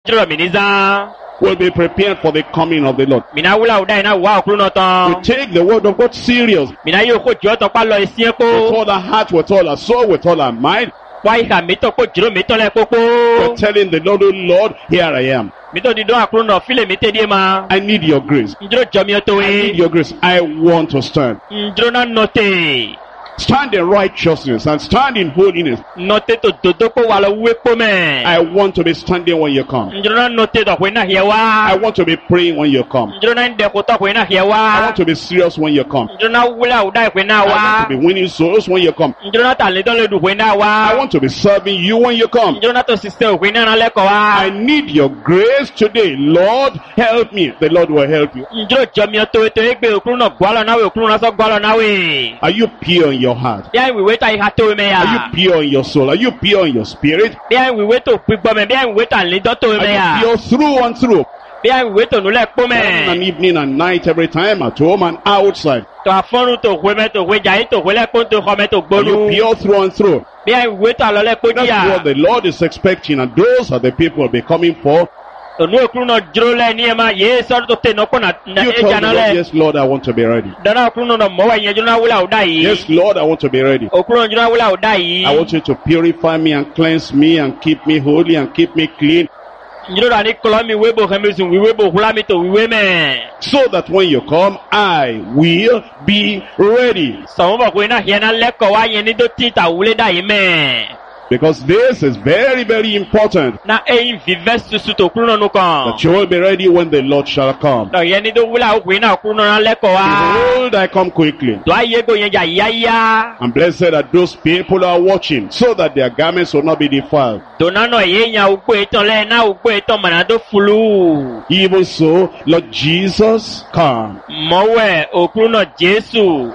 chiro miniza. We'll be prepared for the coming of the Lord. Mina wula udai na wa okru no We ton. take the word of God serious. Mina yo ko jo to pa lo isin With ko. all our heart, with all our soul, with all our mind. Wa iha mi to ko jiro mi to le We're popo. telling the Lord, oh Lord, here I am. Mi to di do akru no file mi te di ma. I need your grace. Njiro jomi to I need e. your grace. I want to stand. Njiro na note. Stand in righteousness and stand in holiness. Note to dodo ko wa lo we po me. I want to be standing when you come. Njiro na note to ko na I hiewa. want to be praying when you come. Njiro na nde ko to ko na I hiewa. want to be serious when you come. Njiro na wula udai ko na I wa. want to be winning souls when you come. Njiro na ta le do le du ko na wa. I want to be serving you when you come. Njiro na to sister ko na le ko wa. I need your grace today. Lord, help me. The Lord will help you. Njiro jomi to egbe okru no gwalo na we okru na so gwalo na we. Are you pure in your heart? Bien we wait I ha to me Are ya. you pure in your soul? Are you pure in your spirit? Bien we wait to pigbo me. Bien we wait and le do to me Are ya. you pure through and through? Bien we wait to no le po Morning and me. evening and night, every time, at home and outside. To afonu to we me to we jai to we le po to ho me to Are you gbonu. pure through and through? Bien we wait to lo le po That's dia. what the Lord is expecting, and those are the people will be coming for. To no okru no jiro le ni ma ye so to te no ko na You e tell the jana Lord, le. yes, Lord, I want to be ready. Dana okru no mo wa yen jona wula udai. Yes, Lord, I want to be ready. Okru no jona wula udai. I want you to purify me and cleanse me and keep me holy and keep me clean, Njiro da ni kolo mi webo khemezun wi webo hula mi to wi we me. so that when you come, I will be ready. So mo ba ko na hiena le ko wa yen ni do ti ta wule da yi me. Because this is very, very important, Na e vive susu to okru no no kan. that you will be ready when the Lord shall come. Do yen ni do wula o na okru no na le ko wa. Behold, I come quickly. Do aye go yen ja ya. And blessed are those people who are watching, so that their garments will not be defiled. Do na no ye nya ugbo eton le na ugbo eton mana do fulu. Even so, Lord Jesus, come. Mo we okru no Jesu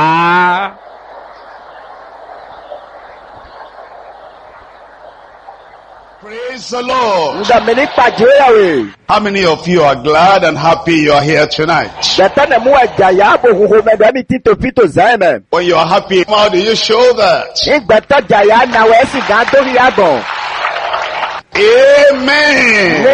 wa. Praise the Lord. Ndamini pajeyawe. How many of you are glad and happy you are here tonight? Datane muwa jaya bo huhu medami tito fito zaime. When you are happy, how do you show that? Igbeto jaya na wesi gantori agon. Amen.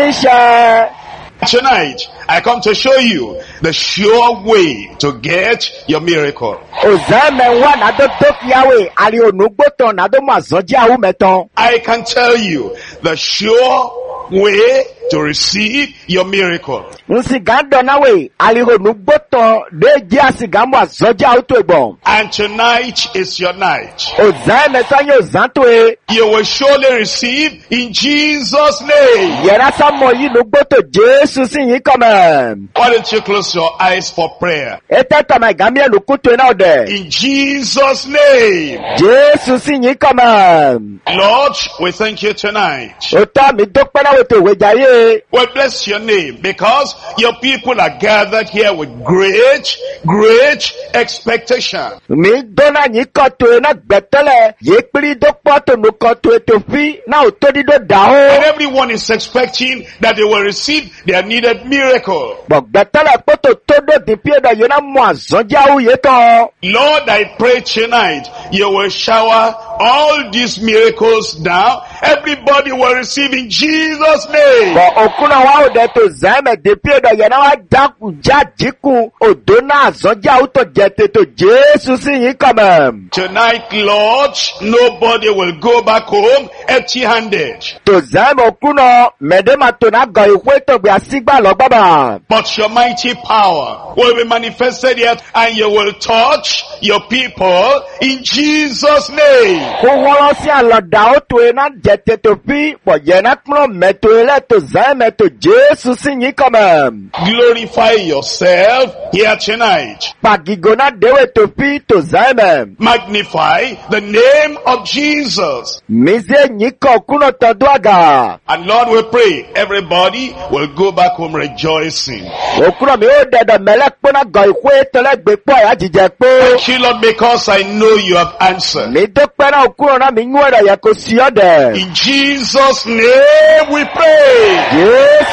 Nisha. Tonight, I come to show you the sure way to get your miracle. Ozaime wa na do tofiawe. Ali onugboto na do mazoji awu meton. I can tell you the sure way to receive your miracle. Nsigando nawe. Ali onugboto deji asigambo azoji awu to ebon. And tonight is your night. Ozaime sanyo zantwe. You will surely receive in Jesus' name. Yera samo yi nugboto Jesu si yi kome. Why don't you close your eyes for prayer? Ete tama gamia lukuto na ode. In Jesus' name. Jesu si yi kome. Lord, we thank you tonight. Ota mi dokpe na weto wejaye. We bless your name because your people are gathered here with great, great expectation. Mi dona yi koto na gbetele. Ye piri dokpo to no koto etofi. Na otodido And dao. everyone is expecting that they will receive their needed miracle. Bo gbetele poto todo di piedo yona mwa zonja u yeto. Lord, I pray tonight you will shower all these miracles down. Everybody will receive in Jesus' name. Bo okuna wa ode to zeme di piedo yona wa daku jajiku. Odona zonja u to jete to Jesu si yi kome. Tonight, Lord, nobody will go back home empty-handed. To zeme okuna medema to na go ikwe to bi asigba lo gbaba. But your mighty power will be manifested here and you will touch your people in Jesus' name. Kuholo si aloda o to ena jete to fi. Bo yena kno meto ele to zeme to Jesu si yi kome. Glorify yourself here tonight. Pagigona dewe to fi to zeme. Magnify the name of Jesus. Mize nyiko kuno todwaga. And Lord, we pray everybody will go back home rejoicing. Okuno mi o dedo melek pona go ikwe tole gbepo ya jije po. Thank you, Lord, because I know you have answered. Mi dokpe na okuno na mi nwere ya ko siode. In Jesus' name we pray. Jesu si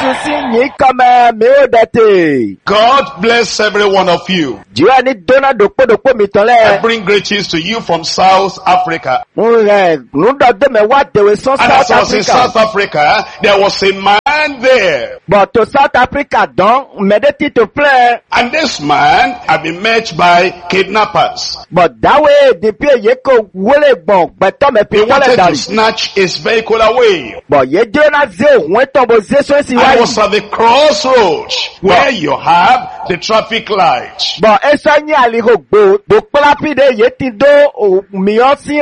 yìí kọ́mẹ́ mi ò dẹ̀tẹ̀. God bless every one of you. Jùlọ ní dóná dòpódòpó mi tán I lẹ̀. bring greetings to you from South Africa. Nùdọ̀dọ̀ mẹ́wàá tẹ̀wé sán And as South I was in South Africa. Africa, there was a man there. But to South Africa dán mẹ́dẹ́tì tó plẹ̀. And this man had been met by kidnappers. But dáwé dìpí èyí kò wọlé gbọ̀n gbẹ̀tọ́ mẹ́ fi They wọlé wanted to dàrí. snatch his vehicle away. But yé jóná zé òun tán bó zé sọ́n sí I wáyé. was at the crossroads where you have the traffic light. But eso ní àlìhò gbò dòpélápìdé yé ti dó òmìyàn sí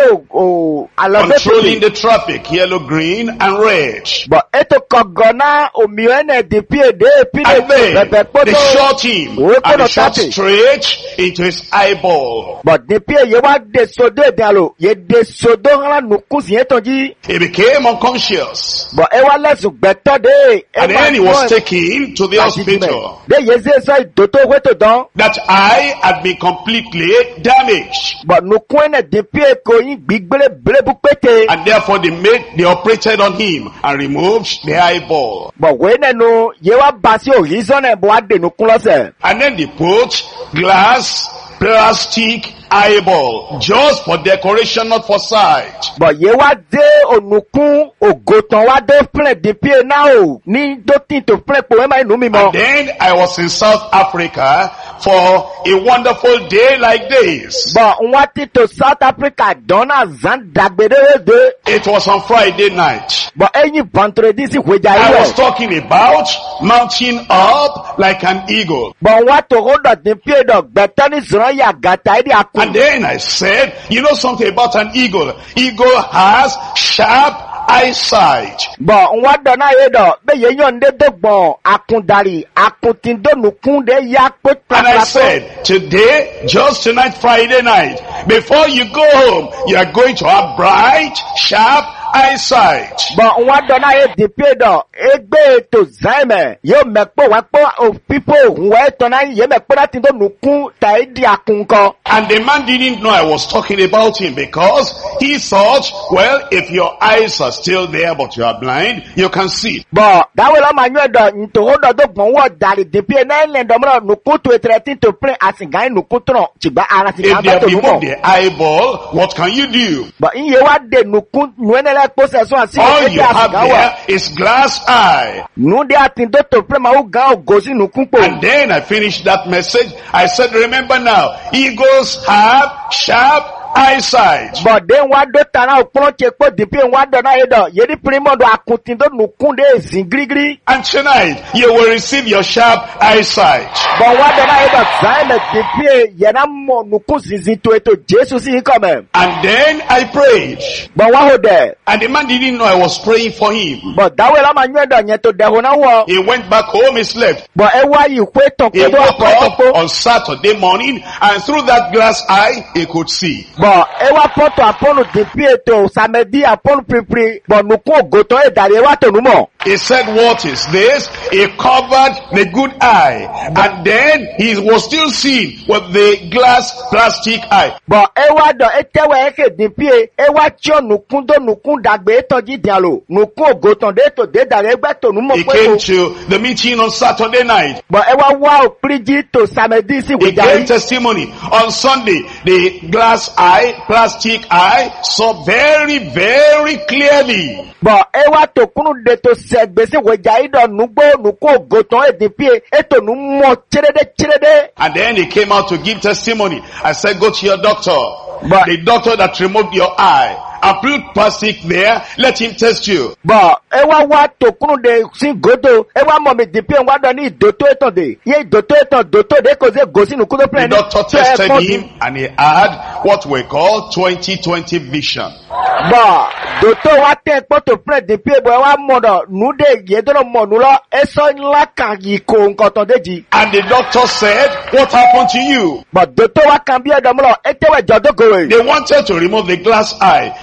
Controlling àlọ́bẹ̀tẹ̀. the traffic, yellow, green, and red. But ètò kọ̀gọ́nà òmìyàn ẹ̀ dìpí èdè pìdé And then bẹ̀bẹ̀ they pọ́tò. shot him, and they shot straight into his eyeball. But dìpí èyí wá dé sodó èdè àlò yé dé sodó ńlá nùkún sí ètò yìí. He became unconscious. But ẹ wá lẹ́sùn gbẹ̀tọ́ dé. And then he was taken to the hospital. Dé yé zé sọ ìdòtó wétò dán. That eye had been completely damaged. But nùkún ẹ̀ dìpí èkó yín gbígbélé blébu pété. And therefore they operated on him and removed the eyeball. But wé nẹnu yé wá bá sí horizon ẹ̀ bó wá dé nùkún lọ́sẹ̀. And then they put glass, plastic eyeball just for decoration, not for sight. But yé wá dé ònùkún ògòtàn wá dé flẹ̀ dìpí ẹ̀ náà ò ní dótìn tó flẹ̀ pò ẹ̀ máa nù mí mọ́. And then I was in South Africa for a wonderful day like this. But wọ́n ti to South Africa dọ́nà zan dàgbére dé. It was on Friday night. But ẹ̀yin vendredi sì wéjà I yìí was rẹ̀. talking about mounting up like an eagle. But wọ́n tó rọ́dọ̀ dìpí ẹ̀ dọ̀ gbẹ̀tọ́ ní zùrọ̀ yà gàtà ẹ̀ dí àkùn. And then I said, you know something about an eagle? Eagle has sharp eyesight. But wọ́n dọ̀ náà yé dọ̀ bẹ́ẹ̀ yé yàn dé dọ́gbọ̀n àkùndàrí àkùntìndónùkún dé yá pé And I pàpàpọ̀. said, today, just tonight, Friday night, before you go home, you are going to have bright, sharp eyesight. But wọ́n dọ̀ náà yé dìpí ẹ̀ dọ̀ ẹgbẹ́ ètò zẹ́mẹ̀ yóò mẹ́pọ̀ wá pọ̀ pípọ̀ wọ́n ètò náà yé mẹ́pọ̀ láti dọ́nùkún tà ẹ̀ di àkùn kan. And the man didn't know I was talking about him because he thought, well, if your eyes are still there but you are blind, you can see. But dáwọ́ lọ́ máa yún ẹ̀dọ̀ ntòwódọ̀ tó gbọ̀n wọ̀ dàrí dìpí ẹ̀ náà lẹ̀ dọ̀mọ́dọ̀ nùkún tó ètò tí tó pín àsìgá ẹ̀ nùkún tó nà tìgbà ara sì If ká they bá have tó nù removed mọ̀. the eyeball, what can you do? But iye wá dé nùkún nùẹ́nẹ́lẹ́ kpọ́sẹ̀ sún àti All ẹ̀dí you have àsìgá wà. there is glass eye. Nùdí àti tó tó pín máa ń gán ògò sí nùkún pò. And then I finished that message. I said, remember now, eagles have sharp eyesight. But then wá dó tara òkúrọ̀ tse kpó dìpí wá dọ̀ náà yé dọ̀ yédi pirimọ̀dọ̀ àkùntì tó nùkún dé èsì gírígírí. And tonight, you will receive your sharp eyesight. But wá dọ̀ náà yé dọ̀ sáyẹ̀mẹ̀ dìpí yẹ̀nà mọ̀ nùkún zinzin tó ètò Jésù sí yín kọ̀mẹ̀. And then I prayed. But wá hó dẹ̀. And the man didn't know I was praying for him. But dáwọ́ lọ́ máa yún ẹ̀dọ̀ yẹn tó dẹ̀hùn náà wọ̀. He went back home, he slept. But ẹ wá yìí pé tàn He pé tó woke àpọ̀ up ẹ̀kọ́. on Saturday morning, and through that glass eye, he could see. But ẹ wá pọ́tò àpọ́nù dìpí ètò sàmẹ́dí àpọ́nù pípírí. But nùkún ògòtàn ìdàrí ẹ wá tònú mọ̀. He said, what is this? He covered the good eye. And then he was still seeing with the glass plastic eye. But ẹ wá dọ̀ ẹ tẹ́wọ̀ ẹ kè dìpí ẹ wá tí ò nùkún tó nùkún dàgbé ètò jíjìn àlò. Nùkún ògòtàn dé ètò dé dàrí ẹgbẹ́ tònú mọ̀ He pé came o. to the meeting on Saturday night. But ẹ wá wá òpíríjì tó sàmẹ́dí sí He wìjà gave yìí. testimony. On Sunday, the glass eye, plastic eye, saw very, very clearly. But ẹ wá tó kúnnù de tó sẹ̀gbèsè wìjà yìí dọ̀ nùgbó nùkún ògòtàn ẹ̀ dìpí ẹ ètò nù mọ̀ tsérédé. And then he came out to give testimony. I said, go to your doctor. But- The doctor that removed your eye. And put plastic there. Let him test you. But ẹ wá tó kúnnù de sí gòdò ẹ wá mọ̀ mi dìpí ẹ wá dọ̀ ní ìdòtó ètò dè yé ìdòtó ètò dòtó dè kò sí gòsì nùkún tó The pẹ̀lú. doctor tested him and he had what we call 20/20 vision. But dòtó wá tẹ̀ pọ́tò pẹ̀lú dìpí ẹ bọ̀ ẹ wá mọ̀ dọ̀ nùdé yé tó mọ̀ nù lọ ẹ sọ ńlá kan yìí kò nǹkan tán déjì. And the doctor said, what happened to you? But dòtó wá kan bí ẹ̀dọ̀ mọ̀ lọ ẹ tẹ́wọ̀ ẹ̀jọ̀ dókòwé. They wanted to remove the glass eye.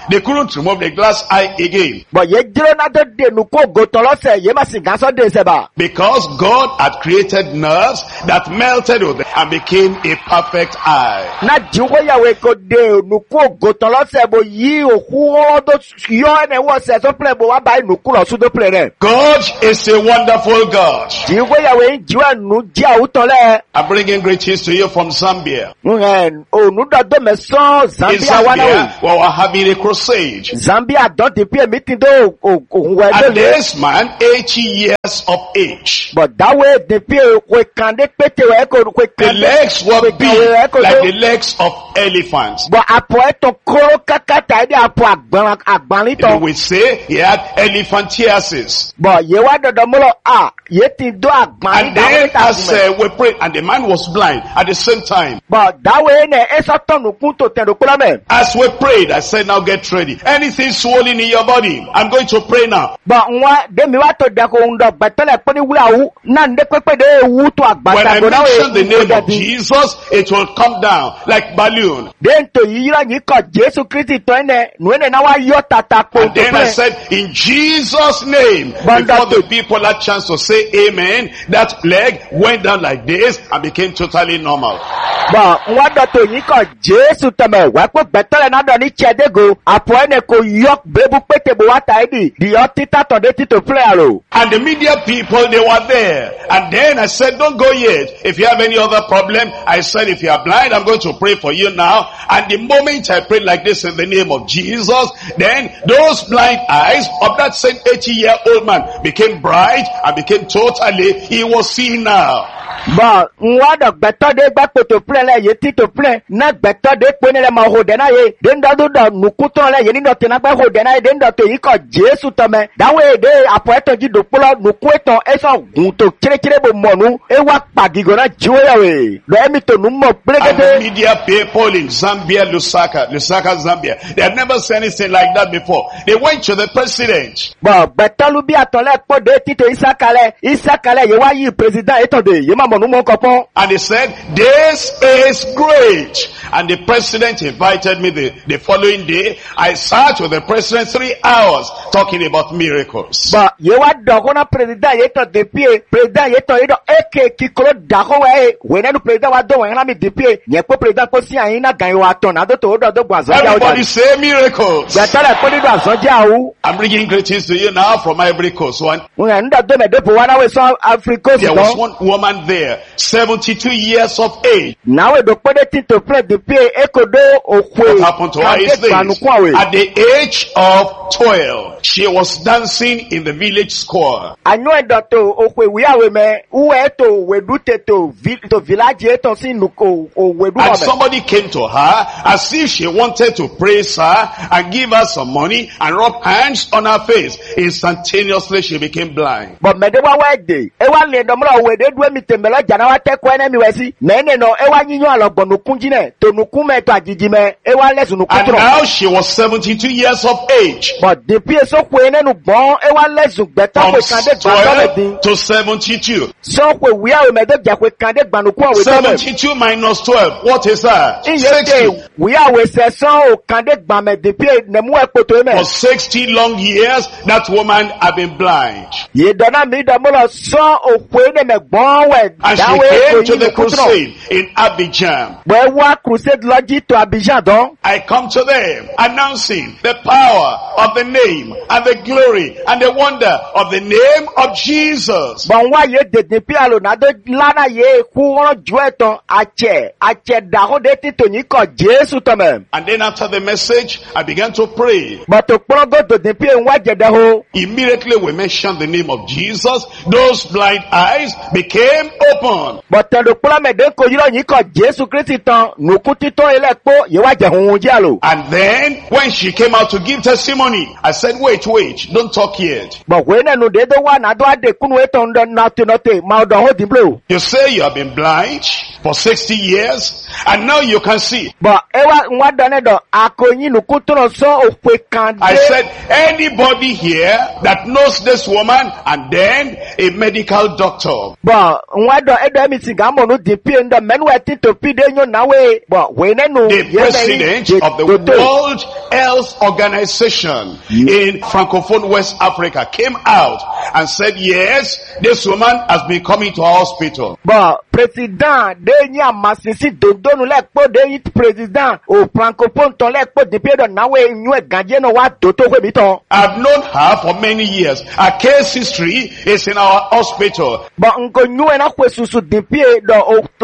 They couldn't remove the glass eye again. Bọ̀ yé dúró náà tó dé nukú ògòtò lọ́sẹ̀ yé má sì gán sọ́dẹ̀ sẹ́bà. Because God had created nerves that melted with them and became a perfect eye. Na jiwo yawe ko de nukú ògòtò lọ́sẹ̀ bo yí òkú ọlọ́dọ̀ yọ ẹnẹ wọ́ sẹ̀ tó pẹ̀lẹ̀ bo wá báyìí nukú lọ sún tó pẹ̀lẹ̀ rẹ̀. God is a wonderful God. Jiwo yawe ń jiwa nu jẹ́ àwùtọ́ lẹ̀. I'm bringing greetings to you from Zambia. Onúdọ̀dọ̀ mẹ́sàn In Zambia wà náà. Zambia, we were having a crusade. Zambia dán ti pé mi ti dó òhun wẹ̀ And lóye. this man, 80 years of age, Bọ̀ dáwé ti pé kò kàndé pété wẹ̀ kò the kàndé. legs were big like the legs of elephants. Bọ̀ àpò ẹ̀tọ̀ kóró kákàtà ẹ̀dí àpò You àgbọ̀nrítọ̀. will say he had elephantiasis. Bọ̀ yé wá dọ̀dọ̀ múlò yé ti dó And àgbọ̀nrín then dáwé as tàbí. we prayed, and the man was blind at the same time. Bọ̀ dáwé nẹ̀ ẹ̀sọ́ tọ̀nù kún tó tẹ̀rù kúlọ̀ mẹ́. As we prayed, I said, now get ready. Anything swollen in your body, I'm going to pray now. Bọ̀ nwa dèmi wá tó dẹ̀kọ̀ ń dọ̀ gbẹ̀tẹ́lẹ̀ pé ní wúlò àwù náà ń dé pépé dé ewu tó When I àgbàtà náà mention the name of Jesus, it will come down like balloon. Dento yíyá yìí kọ̀ Jésù Kristi tọ́ ẹ̀nẹ̀ nù ẹ̀nẹ̀ náà wá yọ tata kó And then I said, in Jesus' name, before the people had chance to say amen, that leg went down like this and became totally normal. Bọ̀ nwa dọ̀tò yìí kọ̀ Jésù tọ̀mẹ̀ wá pé gbẹ̀tẹ́lẹ̀ náà dọ̀ ní Chẹ́dẹ́gò àpò ẹ̀nẹ̀ kò yọ bébú pété bò wá ta ẹ̀dì dìyọ́ títà tọ̀dé títò pílẹ̀ àrò. And the media people, they were there. And then I said, don't go yet. If you have any other problem, I said, if you are blind, I'm going to pray for you now. And the moment I prayed like this in the name of Jesus, then those blind eyes of that same 80-year-old man became bright and became totally, he was seeing now. Bọ̀ nwa dọ̀ gbẹ̀tọ́ dé gbà pètò pílẹ̀ lẹ̀ yé títò pílẹ̀ náà gbẹ̀tọ́ dé pé nílẹ̀ máa hò dẹ̀ náà yé déńdọ́ dọ̀ nùkú tán lẹ̀ yé nídọ̀ tẹ̀ náà gbẹ́ hò dẹ̀ náà yé déńdọ̀ tó yìí kọ̀ Jésù tọ̀mẹ̀ dáwọ́ èdè àpò ẹ̀tọ́ jí dòkpọ́lọ́ nùkú ẹ̀tọ́ ẹ̀sọ́ gùn tó kérékéré bò mọ̀nù ewa pàgìgò náà jíwé yàwé lọ́yẹ́mi tó nù mọ̀ And gbẹ́gẹ́dẹ́. the media people in Zambia, Lusaka, Zambia, they had never seen anything like that before. They went to the president. Bọ̀ gbẹ̀tọ́lu bí àtọ̀lẹ̀ pọ̀ dé títò ìsàkàlẹ̀ yẹ wá yí pírẹsidán ètò dè yé má mọ̀nù mọ̀ kọ̀pọ̀. And he said, this is great. And the president invited me the following day. I sat with the president 3 hours talking about miracles. Bọ̀ yé wá dọ̀kọ́ náà pírẹsidán yé tọ̀ dé píye pírẹsidán yé tọ̀ yé dọ̀ èké kíkọ́lọ́ dàkọ́ wẹ̀ wẹ̀nẹ́nu pírẹsidán wa dọ̀ wẹ̀nẹ́ mi dé píye yẹ kó pírẹsidán kó sí àyín náà gàn yín wa tọ̀ náà tó tó ó dọ̀ tó gbọ̀ àzọ́jà ó Everybody jà. say miracles. Gbẹ̀tọ́lẹ̀ kó nínú àzọ́jà ó. I'm bringing greetings to you now from Ivory Coast. Wọ́n ń dọ̀ dọ́mẹ̀dẹ́pọ̀ wá náà wẹ̀ sọ Áfíríkà There was òsì one woman there, 72 years of age. náà wẹ̀ dọ̀ pẹ́dẹ́ títò pírẹ̀ dé píye èkódó òkú What happened to her is this. At the age of 12, she was dancing in the village square. Anu edoto okwe wiawe me uwe to wedu teto to village eto si nuko o wedu And ome. somebody came to her as if she wanted to praise her and give her some money and rub hands on her face. Instantaneously she became blind. But mede wa wede ewa le domro wede duwe mi tembelo jana wa te kwene mi wesi nene no ewa nyinyo alogbo nukunjine to nukume to ajijime ewa lesu And nukutro. now she was 72 years of age. But the pie so kwene nu bon ewa lesu beto From kwe kande gbandole 12 din. to 72. So kwe wiawe mede jakwe kande gbanuku awe tome. 72 minus 12. What is that? Iye 60. de wiawe se so o kande gbame de pie nemu ekpoto eme. For 60 long years, that woman had been blind. Ye dona mi domulo so okwe ne me gbon we And she dawe came to oyin the nukutro. crusade in Abidjan. Bwe wa crusade loji to Abidjan don. I come to them announcing the power of the name and the glory and the wonder of the name of Jesus. Bon wa ye de pi alo na do lana ye ku won ju etan ache da ho de ti to ni ko Jesu to me. And then after the message, I began to pray. But to progo to de pi wa je de ho. Immediately we mentioned the name of Jesus. Those blind eyes became open. But to pro me de ko yiro ni ko Jesu Christ tan nuku ti to ile po ye wa je hun je alo. And then when she came out to give testimony, I said, wait, don't talk yet. But when no de do wa na do ade kunu eton don na te ma do ho di blow. You say you have been blind for 60 years and now you can see. But ewa nwa done do akonyi nuku to so okwe kan I said, anybody here that knows this woman and then a medical doctor. But nwa edo mi sigamo no di pie ndo menu eti to pi de nyo nawe. But we nenu. The president of the World Health Organization in Francophone West Africa came out and said, yes, this woman has been coming to our hospital. But president de nya masisi dodonu lekpo de president o francophone ton lekpo di pie do nawe nyu e ganje no wa do to we bi ton. I've known her for many years. Her case history is in our hospital. But nko nyu e na kwesusu di pie do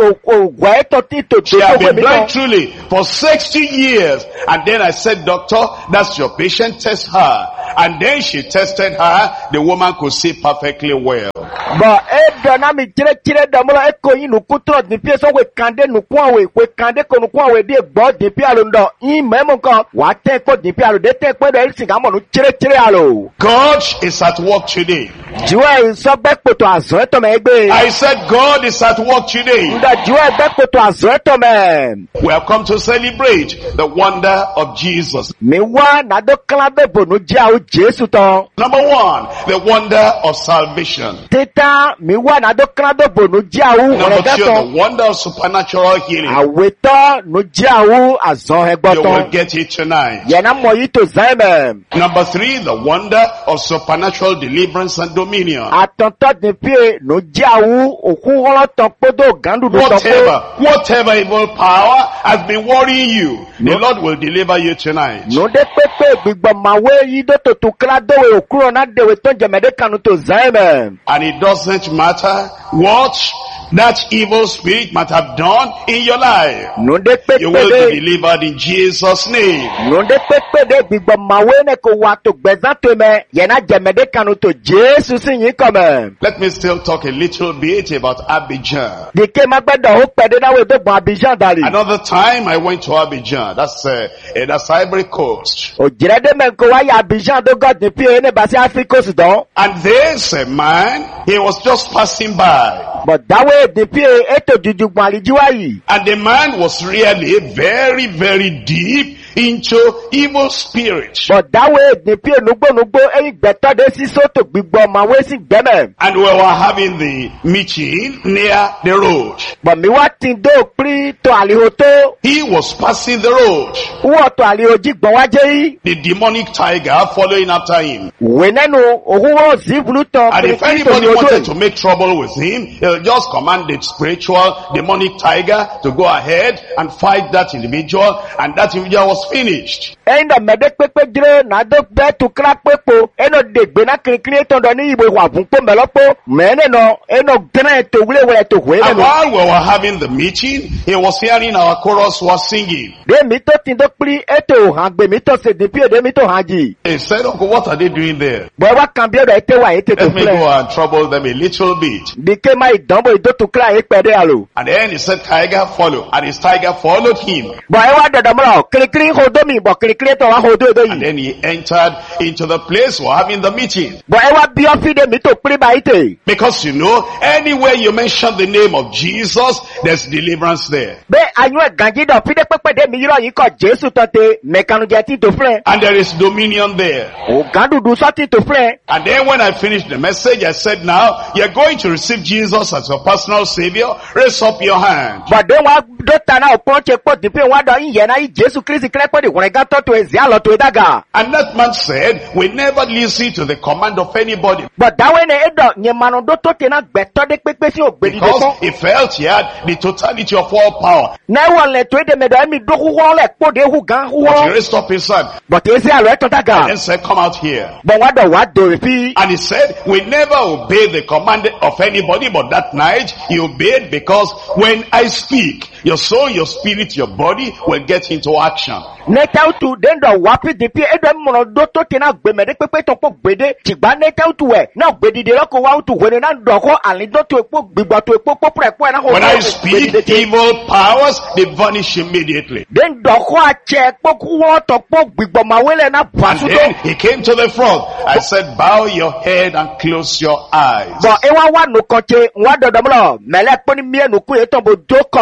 o gwa to ti to She has been blind truly for 60 years. And then I said, doctor, that's your patient, test her. And then she tested her. The woman could see perfectly well. But edo na mi chire do mo e ko yin nuku tro di pie so we kande nuku awe we kande ko nuku awe de gbo di pie alo ndo yin memo kan wa te ko di pie alo de te pe do e sigamo no chire alo. God is at work today. Jiwe so be poto azo to me gbe. I said God is at work today. Nda jiwe be poto azo to me. We have come to celebrate the wonder of Jesus. Mi wa na do kala be bonu ja o Jesu ton. Number one, the wonder of salvation. Teta mi wa na do kala be bonu ja o Number two, the wonder of supernatural healing. Aweto no ja o azon You egbo will ton. get it tonight. Ye na mo yi to zaime. Number three, the wonder of supernatural deliverance and dominion. Atonto de pie no ja o okun holo ton podo gandu do ton po. Whatever evil power has been worrying you, the Lord will deliver you tonight. No de pepe gbigbo mawe yi do to kala do we okuro na de we ton jemede kanu to zaime. And it doesn't matter what that evil spirit might have done in your life. No de You will pepe be delivered in Jesus' name. no de pepe de gbigbo mawe ne ko wa to gbezan to me ye na jemede kanu to Jesu sin yin come. Let me still talk a little bit about Abidjan. Di ke ma gbedo o pede na we do bon Abidjan dali. Another time I went to Abidjan. That's Ivory Coast. O jire de men ko wa ya Abidjan do God ni pie ne ba si Africa si don. And there's a man, he was just passing by. But that way the pie eto juju gbon alijiwa yi. And the man was really very, very deep into evil spirits. But that way the pie nugbo e gbeto de si so to gbigbo mawe si gbeme. And we were having the meeting near the road. But mi wa tin do pri to alihoto. He was passing the road. Wo to alihoji gbon wa je yi. The demonic tiger following after him. We nenu ohun wo zibulu to. And if anybody wanted to make trouble with him, he'll just command the spiritual demonic tiger to go ahead and fight that individual, and that individual was finished. Enda mede pepe jire na do be to kra pepo eno de gbe na kirikiri to do ni ibo wa fun po melopo mene no eno gna to wule to hwe And no. while we were having the meeting, he was hearing our chorus was singing. De mi to tin do pri eto han gbe mi to se de pie de mi to haji. He said, Uncle, what are they doing there? Bo wa kan bi do ete wa ete to Let me play. go and trouble them a little bit. Di ke ma idonbo ido to kra e pede alo. And then he said, tiger follow. And his tiger followed him. Bo e wa dodo mo kirikiri ho do mi bo kirikiri to wa ho do And yi. then he entered into the place we're having the meeting. Bo e wa bi ofi de mi to pri ba ite. Because you know, anywhere you mention the name of Jesus, there's deliverance there. Be anyu e ganji do fi de pepe de mi yiro yi ko Jesu to te mekanu je ti to friend. And there is dominion there. O gandu du so ti to friend. And then when I finished the message, I said, now, you're going to receive Jesus as your personal savior. Raise up your hand. But then wa do ta na opon che po di pe wa do yin ye na yi Jesu Christ kre po di won ga to to ezi alo to daga. And that man said, we never listen to the command of anybody. But that way ne edo nye manu do to te na gbeto de pepe si ogbedi de Because so. he felt he had the totality of all power. Na won le to de me do mi do hu le po de hu gan hu. But he raised up his hand But ezi alo to daga. and said, come out here. But wa do fi. And he said, we never obey the command of anybody, but that night he obeyed, because when I speak, your soul, your spirit, your body will get into action. Neta utu den do wapi de pi edo mo do to te na gbe me de pepe to po gbede tigba neta utu we na gbedi de loko wa utu we na do ko ali do to epo gbigba to epo po pre po na ho. When I speak, evil powers, they vanish immediately. Den do ko a che po ku wo to po gbigba ma wele na And basu then to. he came to the front. I said, bow your head and close your eyes. But e wa no ko che wa do do mo mele po ni mi enu ku e to bo do kodo.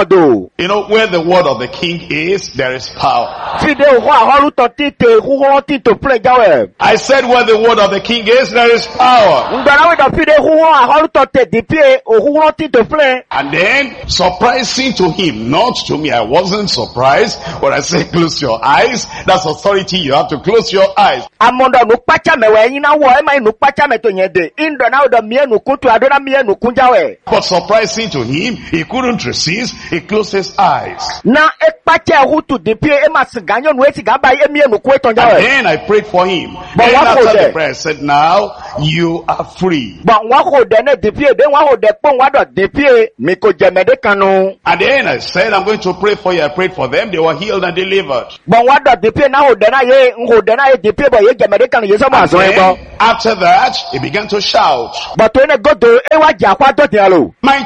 You know, where the word of the king is, there is power. Fide ho aholu to tite huho tito play jawe. I said where the word of the king is, there is power. Ndana we do fide huho aholu to te dipie o huho tito play. And then, surprising to him, not to me. I wasn't surprised, but I said close your eyes. That's authority. You have to close your eyes. Amondo nupacha mewe ina wo ema nupacha meto nyede. Indo na odo mie nukutu adona mie nukunjawe. But surprising to him, he couldn't resist. He closed his eyes. Na ekpacha hutu dipie ema siganyo nuesi gaba emie nukueto And njawe. then I prayed for him. But And what after was the it? prayer, I said, now you are free. Ba wako dene dipie den wako depo wado dipie miko jemede kanu. And then I said, I'm going to pray for you. I prayed for them. They were healed and delivered. Ba wado dipie na ho dena ye dipie ba ye jemede kanu yeso ma And so ebo. then, after that, he began to shout, Ba to ene godo ewa ja kwado dialo. my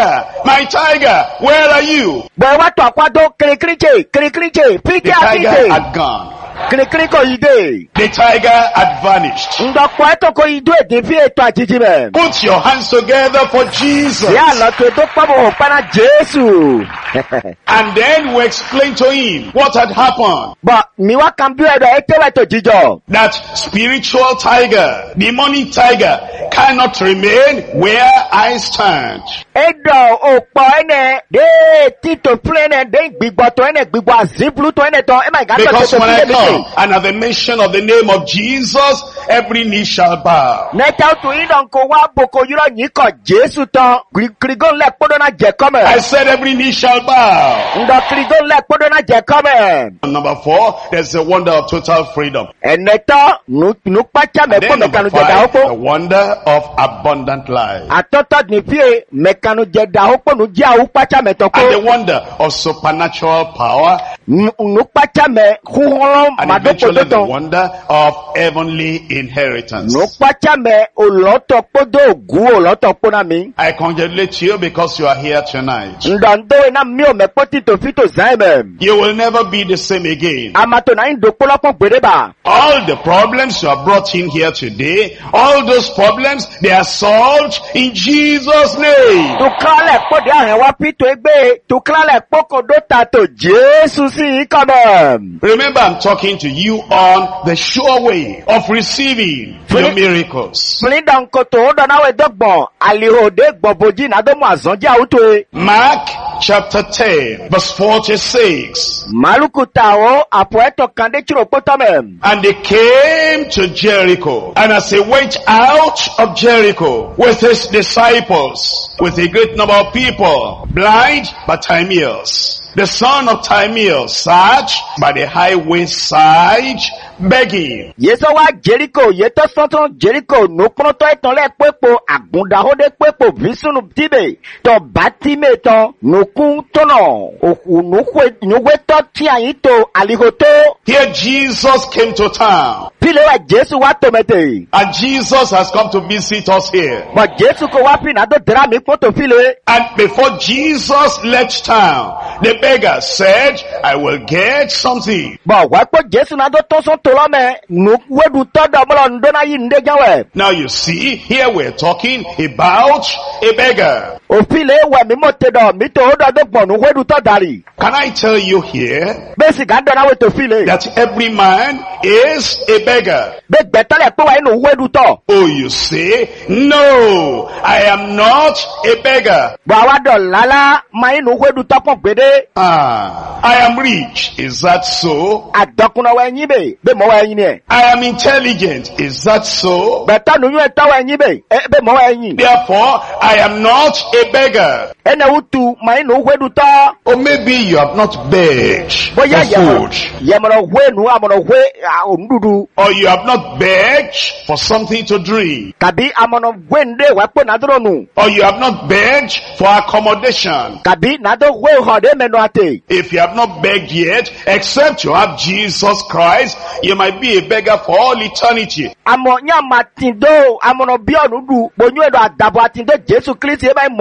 tiger, where are you? Ba wa to akwado krikriche The pike tiger apike. had gone. Krikriko ide. The tiger had vanished. Ndokwa eto ko idu dipie to ajiji me. Put your hands together for Jesus. Ya lo to pamo pana Jesu. And then we explained to him what had happened. Ba mi wa kan bi edo etewe to jijo. That spiritual tiger, demonic tiger, cannot remain where I stand. Edo opo ene de tito plene de gbigbo to ene gbigbo aziblu to ene to e my God Because to when I to come, and at the mention of the name of Jesus, every knee shall bow. Neta to idon ko wa boko yiro nyiko Jesu to krigon le podo na je come. I said every knee shall bow. Ndo krigon le podo na je come. Number 4, there's the wonder of total freedom. Eneta nu pacha me Then ko number mekanu je da 5, the hopo. wonder of abundant life. Atoto ni fie mekanu je da hopo nu je awu pacha me to And the ko. wonder of supernatural power. Nu pacha me huholo And madoko eventually the to. wonder of heavenly inheritance. Nu pacha me oloto podo gu oloto pona mi. I congratulate you because you are here tonight. Ndando na mi o me poti to fito zaime. You will never be the same again. Amato na ndo polopo gbedeba. All the problems you have brought in here today, all those problems, they are solved in Jesus' name. Tuklale podi ahen wa pito egbe. Tuklale poko do tato Jesu si come. Remember, I'm talking to you on the sure way of receiving your miracles. Flinda nkoto odo na we dogbon. Alihode gboboji na domo azonji awutwe. Mark chapter 10, verse 46. Maluku tawo apoeto kande chiro potome. And they came to Jericho. And as he went out of Jericho with his disciples, with a great number of people, blind Bartimaeus, the son of Timaeus, sat by the highway side begging. Yeso wa Jericho, yeto sonton Jericho, no proto eton le pepo, agunda hode pepo, visunu tibe, to batime to, no kun tono, no weto ti ayito, alihoto, Here Jesus came to town. pile wa Jesu wa tomete. And Jesus has come to visit us here. But Jesu ko wa pina do drami poto file. And before Jesus left town, the beggar said, I will get something. But wa po Jesu na do tonson tolome, no wedu todo molo ndona yi nde jawe. Now you see, here we're talking about a beggar. Ofile wa mi mote do, mi to odo do gbonu wedu to dari. Can I tell you here Besi ga ndona we to file. that every man is a beggar? Be gbetale pe wa inu wedu to. Oh, you say, no, I am not a beggar. Ba wa do lala, ma inu wedu to pon gbede. I am rich. Is that so? Adokuna wa yin be mo wa yin ni. I am intelligent. Is that so? Be ta nu yin ta wa yin be mo wa yin. Therefore, I am not a beggar. Ene utu ma inu wedu to. Or maybe you have not begged for Boya food. yamoro wenu amono we ondudu. Or you have not begged for something to drink. Kabi amono wende wa po na dro nu. Or you have not begged for accommodation. Kabi na do we hode meno ate. If you have not begged yet, except you have Jesus Christ, you might be a beggar for all eternity. Amo nya matindo amono bi onudu bonyu edo adabo atindo Jesu Kristo e ba mo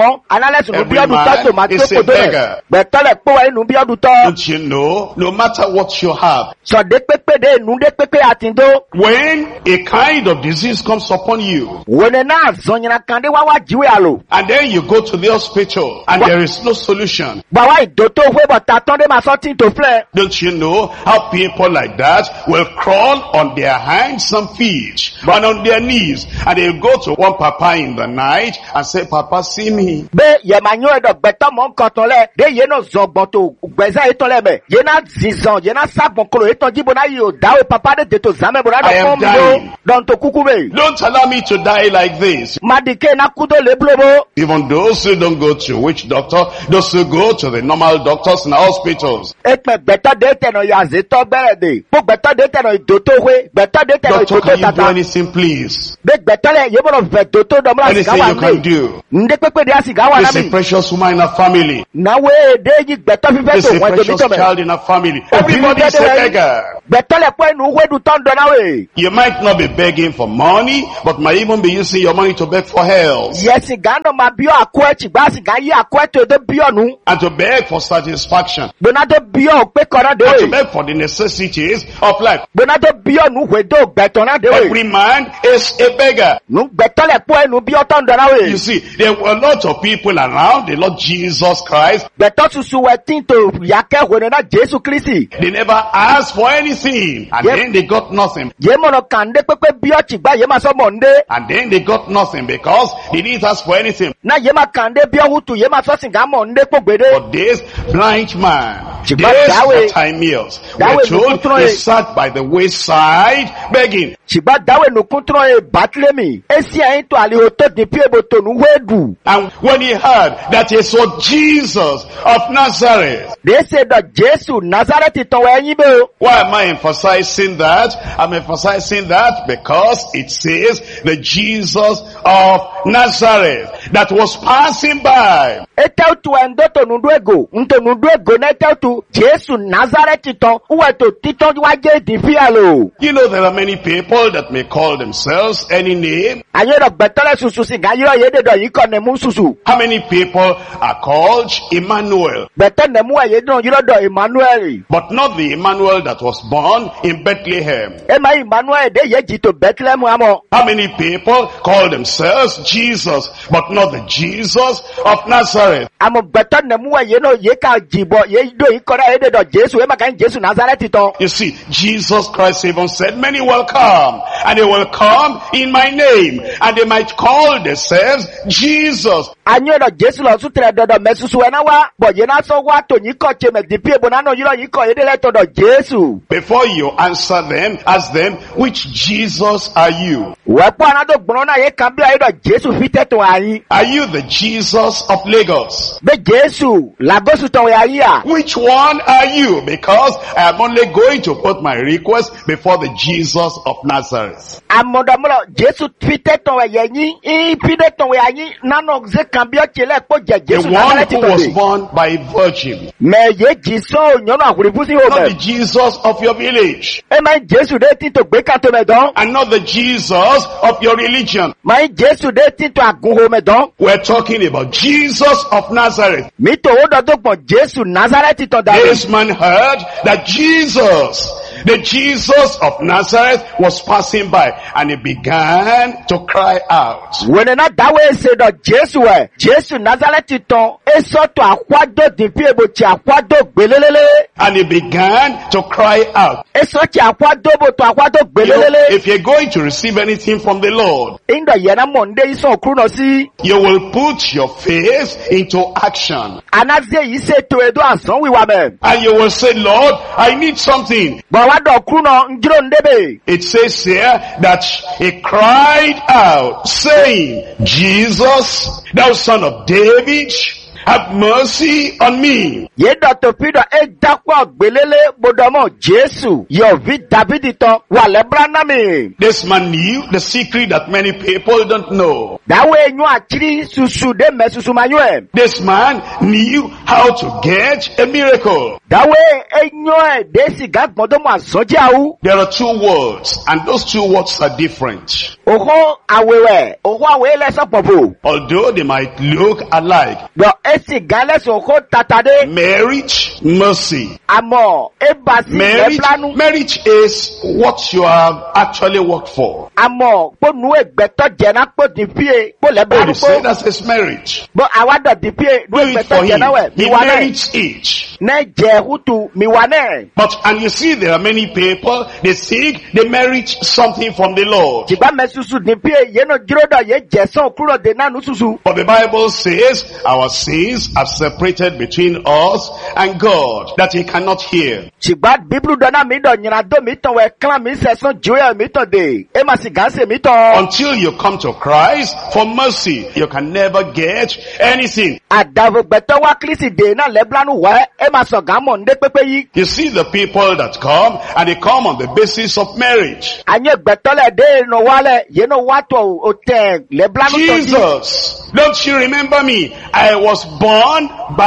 mọ́ analẹ́sùn ní bí Every ọdún tọ́ man tòmátì tó is a kò tó rẹ̀ beggar. gbẹ̀tọ́lẹ̀ pọ̀ wá inú bí ọdún tọ́ Don't you know, no matter what you have, sọ̀dé pépé dé inú dé pépé àtìndó when a kind of disease comes upon you, wòne náà zọnyìnà kan dé wá wá jíwé àlò and then you go to the hospital, and there is no solution, gbàwá ìdó tó wé bọ̀ ta tán dé máa sọ́ tí tó filẹ̀ don't you know how people like that will crawl on their hands and feet, and on their knees, and they go to one papa in the night and say, Papa, see me. bẹ́ yẹ̀mà nyọ́ ẹ̀dọ̀ gbẹ̀tọ́ mọ̀ nǹkan tán lẹ̀ dé yẹn náà zọ̀gbọ̀n tó gbẹ̀zẹ̀ yìí tán lẹ̀ bẹ̀ yẹn náà zizan yẹn náà sàgbọ̀n kolo yìí tán jíbo náà yìí ò dáwọ́ papa dé tètò zàmẹ́ bọ̀ náà I am dọ̀ fún mi dying. ló dọ̀n tó kúkú bẹ̀. Don't allow me to die like this. Madike na kudo le blobo. Even those who don't go to witch doctor, those who go to the normal doctors in the hospitals. Ekpe gbẹ̀tọ́ de tẹ̀nà yaze tọ́ gbẹ̀rẹ̀ de. Bó gbẹ̀tọ́ de tẹ̀nà ìdòtó we. Gbẹ̀tọ́ de tẹ̀nà Doctor, ìdòtó can you do tata. anything, please? Bẹ́ gbẹ̀tọ́ lẹ̀ yé bọ̀rọ̀ fẹ̀ dòtó dọ̀mọ́lá Anything sìgá wà you can ní. do. Ndé pépé de a sìgá wà There's a námi. precious woman in a family. Náwó èdè yìí gbẹ̀tọ́ fífẹ́ There's tó a wọ́n ẹ̀dọ̀ precious mítọ̀ mẹ́. child in a family. Obìnrin Everybody is a dẹ́dẹ́ rẹ̀. beggar. Gbẹ̀tọ́ lẹ̀ pọ̀ inú wédu tán dọ̀ náà wè. You might not be begging for money, but might even be using your money to beg for health. Yẹ sìgá náà ma bí ọ̀ àkó ẹ̀chì gbá sìgá yí àkó ẹ̀ tó dé bí ọ̀nù. And to beg for satisfaction. Gbóná tó bí ọ̀ pé kọ́nà dé And to wè. beg for the necessities of life. Gbóná tó bí ọ̀nù wèdó gbẹ̀tọ̀ náà dé wè. Every man is a beggar. Nu gbẹ̀tọ́ lẹ̀ pọ̀ inú bí ọ̀tọ̀ ń dọ̀ náà wè. You see, there were a lot of people around the Lord Jesus Christ. Gbẹ̀tọ́ tuntun wẹ̀ tí tó yàkẹ́ wẹ̀nẹ̀ náà Jésù Kristi. They never asked for anything. And Yep. then they got nothing. Yé mọ̀nà kàndé pépé bí ọ̀chì gbá yé ma sọ mọ̀ ndé. And then they got nothing because they didn't ask for anything. Náà yé ma kàndé bí ọ̀hútù yé ma sọ sìgá mọ̀ ndé pògbédé. But this blind man, Chigba this Dawe- Bartimaeus, Dawe we're told Nukutro he e- sat by the wayside begging. Ṣìgbà dáwẹ̀ nùkún tún ẹ̀ Bàtílẹ́mì. Esi ẹ̀yìn tó àlè òtó di pí èbò tònú wéèdù. And when he heard that it was Jesus of Nazareth, Dèése dọ̀ Jésù Nazareti tọ̀wọ̀ ẹ̀yìn bẹ́ o. why am I emphasizing that? I'm emphasizing that because it says the Jesus of Nazareth that was passing by. Eteu tu ẹ̀ndó tònúdú ègò. Ntònúdú ègò náà eteu tu Jésù Nazareti tán. Wúwẹ̀ tó títọ́ wájé ìdìfí àlò. You know there are many people that may call themselves any name. Àyè dọ̀ gbẹ̀tọ́lẹ̀ sùsù sìgá yíyọ̀ yé dèdọ̀ yìí kọ́ nẹ̀mú sùsù. How many people are called Emmanuel? Gbẹ̀tẹ́ nẹ̀mú ẹ̀yẹ dùn yíyọ̀ dọ̀ Emmanuel. But not the Emmanuel that was born in Bethlehem. Ema Emmanuel de ye jito Bethlehem amo. How many people call themselves Jesus, but not the Jesus of Nazareth? Amo beto nemu ye no ye ka jibo ye do ikora ye de do Jesu e makan Jesu Nazareth to. You see, Jesus Christ even said, many will come, and they will come in my name, and they might call themselves Jesus. Anyo do Jesu lo sutre do mesusu e na wa bo ye na so wa to ni ko che me di pie bo na no yiro yi ko ye de le to do Jesu. Before you answer them, ask them, which Jesus are you? We po na do gbon na ye kan bi aye do Jesu fite to ayin. Are you the Jesus of Lagos? Be Jesu Lagosu to we ayin a. Which one are you? Because I am only going to put my request before the Jesus of Nazareth. Amodomo Jesu fite to we yin I pide to we ayin na no ze kan bi o chele po je The Jesu one Nazareth who to was be. born by a virgin. Me ye jiso nyono akurifusi o Not the me. Jesus of your village. E ma Jesu de ti to gbe kan to me don. And not the Jesus of your religion. Ma Jesu de ti to agun ho me don. We're talking about Jesus of Nazareth. Mi to o do to pon Jesu Nazareth to da. This man heard that Jesus, the Jesus of Nazareth, was passing by, and he began to cry out. Wene na dawe se do Jesu e. Jesu Nazareth to e so to akwado di pi ebo ti akwado gbelelele. And he began to cry out. E so ti akwado bo to akwado You know, gbelelele. if you're going to receive anything from the Lord, Indo yena monde iso okru no si. you will put your faith into action. Anaze yi se to edo asan wiwa me. And you will say, Lord, I need something. Bo wa do okru no njiro ndebe. It says here that he cried out, saying, Jesus, thou son of David, have mercy on me. Ye dọ̀tò pídọ̀ e dápọ̀ gbélélé gbọdọ̀mọ̀ Jésù yóò vi Dábìdì tán wà lẹ́bùránà mi. This man knew the secret that many people don't know. Dáwọ́ eyín àkírí ṣuṣu dé mẹ́ ṣuṣu máa yún ẹ̀. This man knew how to get a miracle. Dáwọ́ eyín ẹ̀ dé sìgá gbọ́dọ̀mọ̀ àsọjí àwù. There are two words, and those two words are different. Òhó àwẹ̀wẹ̀ òhó àwẹ̀ lẹ́sọ̀ pọ̀pọ̀. Although they might look alike. Gbọ̀ e sìgá lẹ́sọ̀ òhó tatadé. Marriage, mercy. Àmọ̀ e bá sí lẹ́bùránù. Marriage is what you have actually worked for. Àmọ̀ kpọ̀nù ẹgbẹ̀tọ̀ jẹ̀nà kpọ̀ dìpíye kpọ̀ You lẹ́bùránù say kpọ̀. that's his marriage. Bọ̀ àwa dọ̀ dìpíye nù Do it ẹgbẹ̀tọ̀ for him. jẹ̀nà wẹ̀ mi He wà náà. merits it. Ne jẹ hutu mi wà náà. But, and you see there are many people, they seek, they merit something from the Lord. Jìgbà mẹ́ susu dìpíye yẹn nù jíròdọ̀ yẹ jẹ̀sán kúrò dé náà nù susu. But the Bible says our sins are separated between us and God, that he cannot hear. Jìgbà bíbélù dọ̀nà mi dọ̀ nyìnà dó mi tàn wẹ̀ klan mi sẹ̀sán jùwẹ̀ mi tàn dé. E ma sì gánṣẹ́ mi tàn. Until you come to Christ for mercy, you can never get anything. Àdàvògbẹ̀tọ̀ wá kírísì dè náà lẹ́bùránù wẹ̀ e ma sọ̀ gàmọ̀ ndé pépé yìí. You see the people that come, and they come on the basis of marriage. Ànyẹ gbẹ̀tọ̀ lẹ̀ dé nù wálẹ̀ yẹn nù wá tọ̀ o tẹ̀ lẹ́bùránù tọ̀ yìí. Jesus, don't you remember me? I was born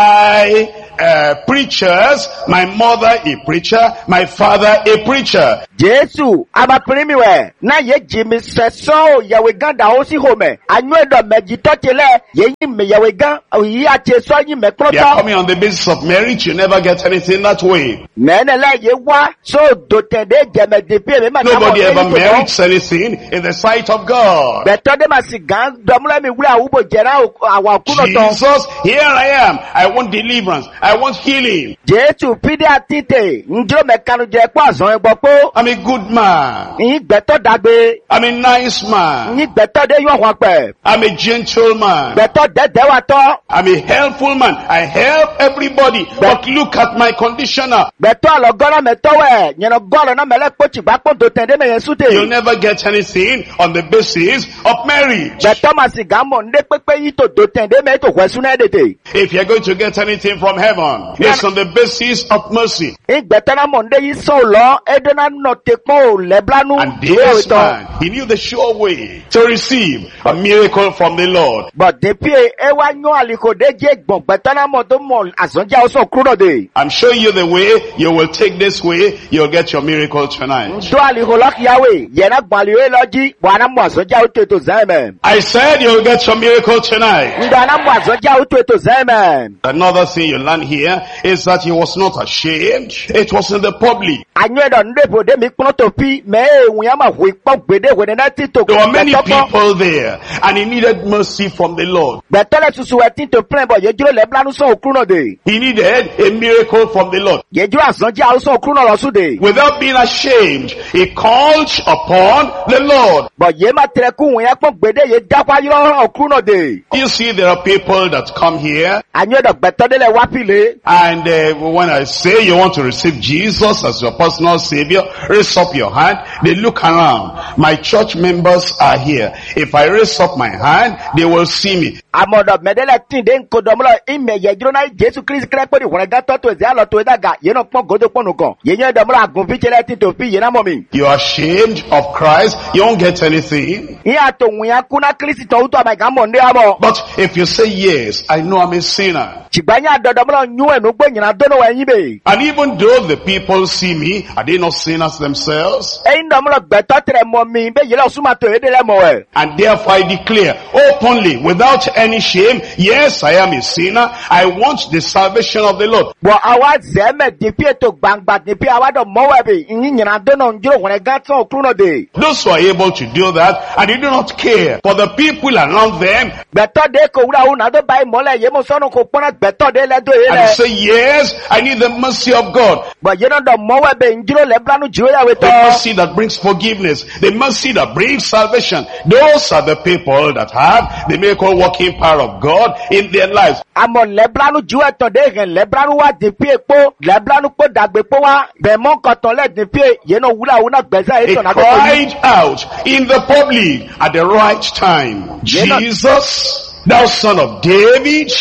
by preachers, my mother a preacher, my father a preacher. Jésù abapinrin mi wẹ̀ náà yẹ jì mi sẹ̀sán o yẹ̀wé gan dà ó sí hòmẹ̀. Ànyẹ dọ̀ mẹ̀jì tọ́tìlẹ̀ yẹ yí mi yẹ̀wé gan òyì àti sọ yí mẹ̀ They are kúrọ́tọ̀. coming on the basis of marriage, you never get anything that way. Mẹ́nẹ̀lẹ̀ yẹ wá sóòdò tẹ̀dé jẹ̀mẹ̀dì bí èmi máa Nobody ever merits anything in the sight of God. Bẹ̀tọ́ dé ma sì gan dọ̀múlẹ̀ mi wúlẹ̀ àwùbọ̀ jẹ̀rá àwọn kúrọ̀tọ̀. Jesus, here I am. I want deliverance. I want healing. Jésù pídé àtìtè njó mẹ̀kanu jẹ pọ̀ àzọ́ ẹgbọ́ pé I'm a good man. ìyín gbẹ̀tọ́ dàgbé. I'm a nice man. Ìyín gbẹ̀tọ́ dé yọ̀ wọ́n pẹ̀. I'm a gentleman. Gbẹ̀tọ́ dẹ́dẹ́ wa tọ́. I'm a helpful man. I help everybody. But look at my condition now. Gbẹ̀tọ́ àlọ́gọ́rọ̀ mẹ́tọ́wẹ̀ nyẹ̀nà gọ́rọ̀ náà mẹ́lẹ́ kpọ́tì gbà pọ̀ tó tẹ̀ dé mẹ́yẹn súté. You'll never get anything on the basis of marriage. Gbẹ̀tọ́ ma sì gà mọ̀ ndé pépé yìí tó tó tẹ̀ dé mẹ́yẹn tó wẹ̀ súná ẹ̀dẹ̀tẹ̀. If you're going to get anything from heaven, it's on the basis of mercy. Ìgbẹ̀tọ́ náà mọ̀ ndé yìí sọ̀ lọ ẹ̀dẹ́ náà nọ̀ tẹ̀ pọ̀ lẹ́blánú. And this man, he knew the sure way to receive a miracle from the Lord. But depuis e wa nyo aliko de je gbon gbetana mo to mo asonja o so kuro de. I'm showing you the way. You will take this way. You'll get your miracle tonight. Do aliko lok yawe ye na gbaliwe loji bwana mo asonja o to zeme. I said you'll get your miracle tonight. Ndana mo asonja o to zeme. Another thing you learn here is that he was not ashamed. It was in the public. Anyo do ndebo de mi kpon to pi me ehun ya ma hu ipo gbede we na ti to. There were many people there, and he needed mercy from the Lord. Betele susu we ti to plan bo ye juro le blanu so okruno de. He needed a miracle from the Lord. Ye juro asonja o so okruno lo su de. Without being ashamed, he called upon the Lord. But ye ma treku won ya pon gbede ye dapa yo okruno de. You see, there are people that come here, Anyo do betele le wa pile. and when I say you want to receive Jesus as your personal savior, raise up your hand. They look around. My church members are here. If I raise up my hand, they will see me. Amodo medele tin de nkodomlo ime ye juro na Jesu Christ krepo di wona gato to ze alo to daga ye no pon godo pon kan ye yen domlo agun fi chele tin to fi ye na momi You are ashamed of Christ, you won't get anything. ya to won kuna Christ to to ma ga mo nde amo But if you say yes, I know I'm a sinner. chigbanya dodomlo nyu enu gbe nyina dono wa yin be And even though the people see me, are they not sinners themselves? e ndomlo gbeto tre mo mi be ye lo suma to ede le mo e And therefore I declare openly, without any shame, yes, I am a sinner. I want the salvation of the Lord. bo awa zeme di pie to gbangba di pie awa do mo we be yin nyina dono njuro wona gato okruno de Those who are able to do that, and they do not care for the people around them, gbeto de ko wura una do bai mo le ye mo sono ko pona gbeto de le do ye and le say, yes, I need the mercy of God. but you know the more we be njuro le blanu jiwe ya we The to mercy that brings forgiveness, the mercy that brings salvation. Those are the people that have the miracle working power of God in their lives. amo leblanu jiwe to de gen leblanu wa di pie po leblanu po dagbe po wa be mo kan ton le di pie ye no wula una gbeza e They to na ko yi cried out in the public at the right time, Jesus, thou son of David,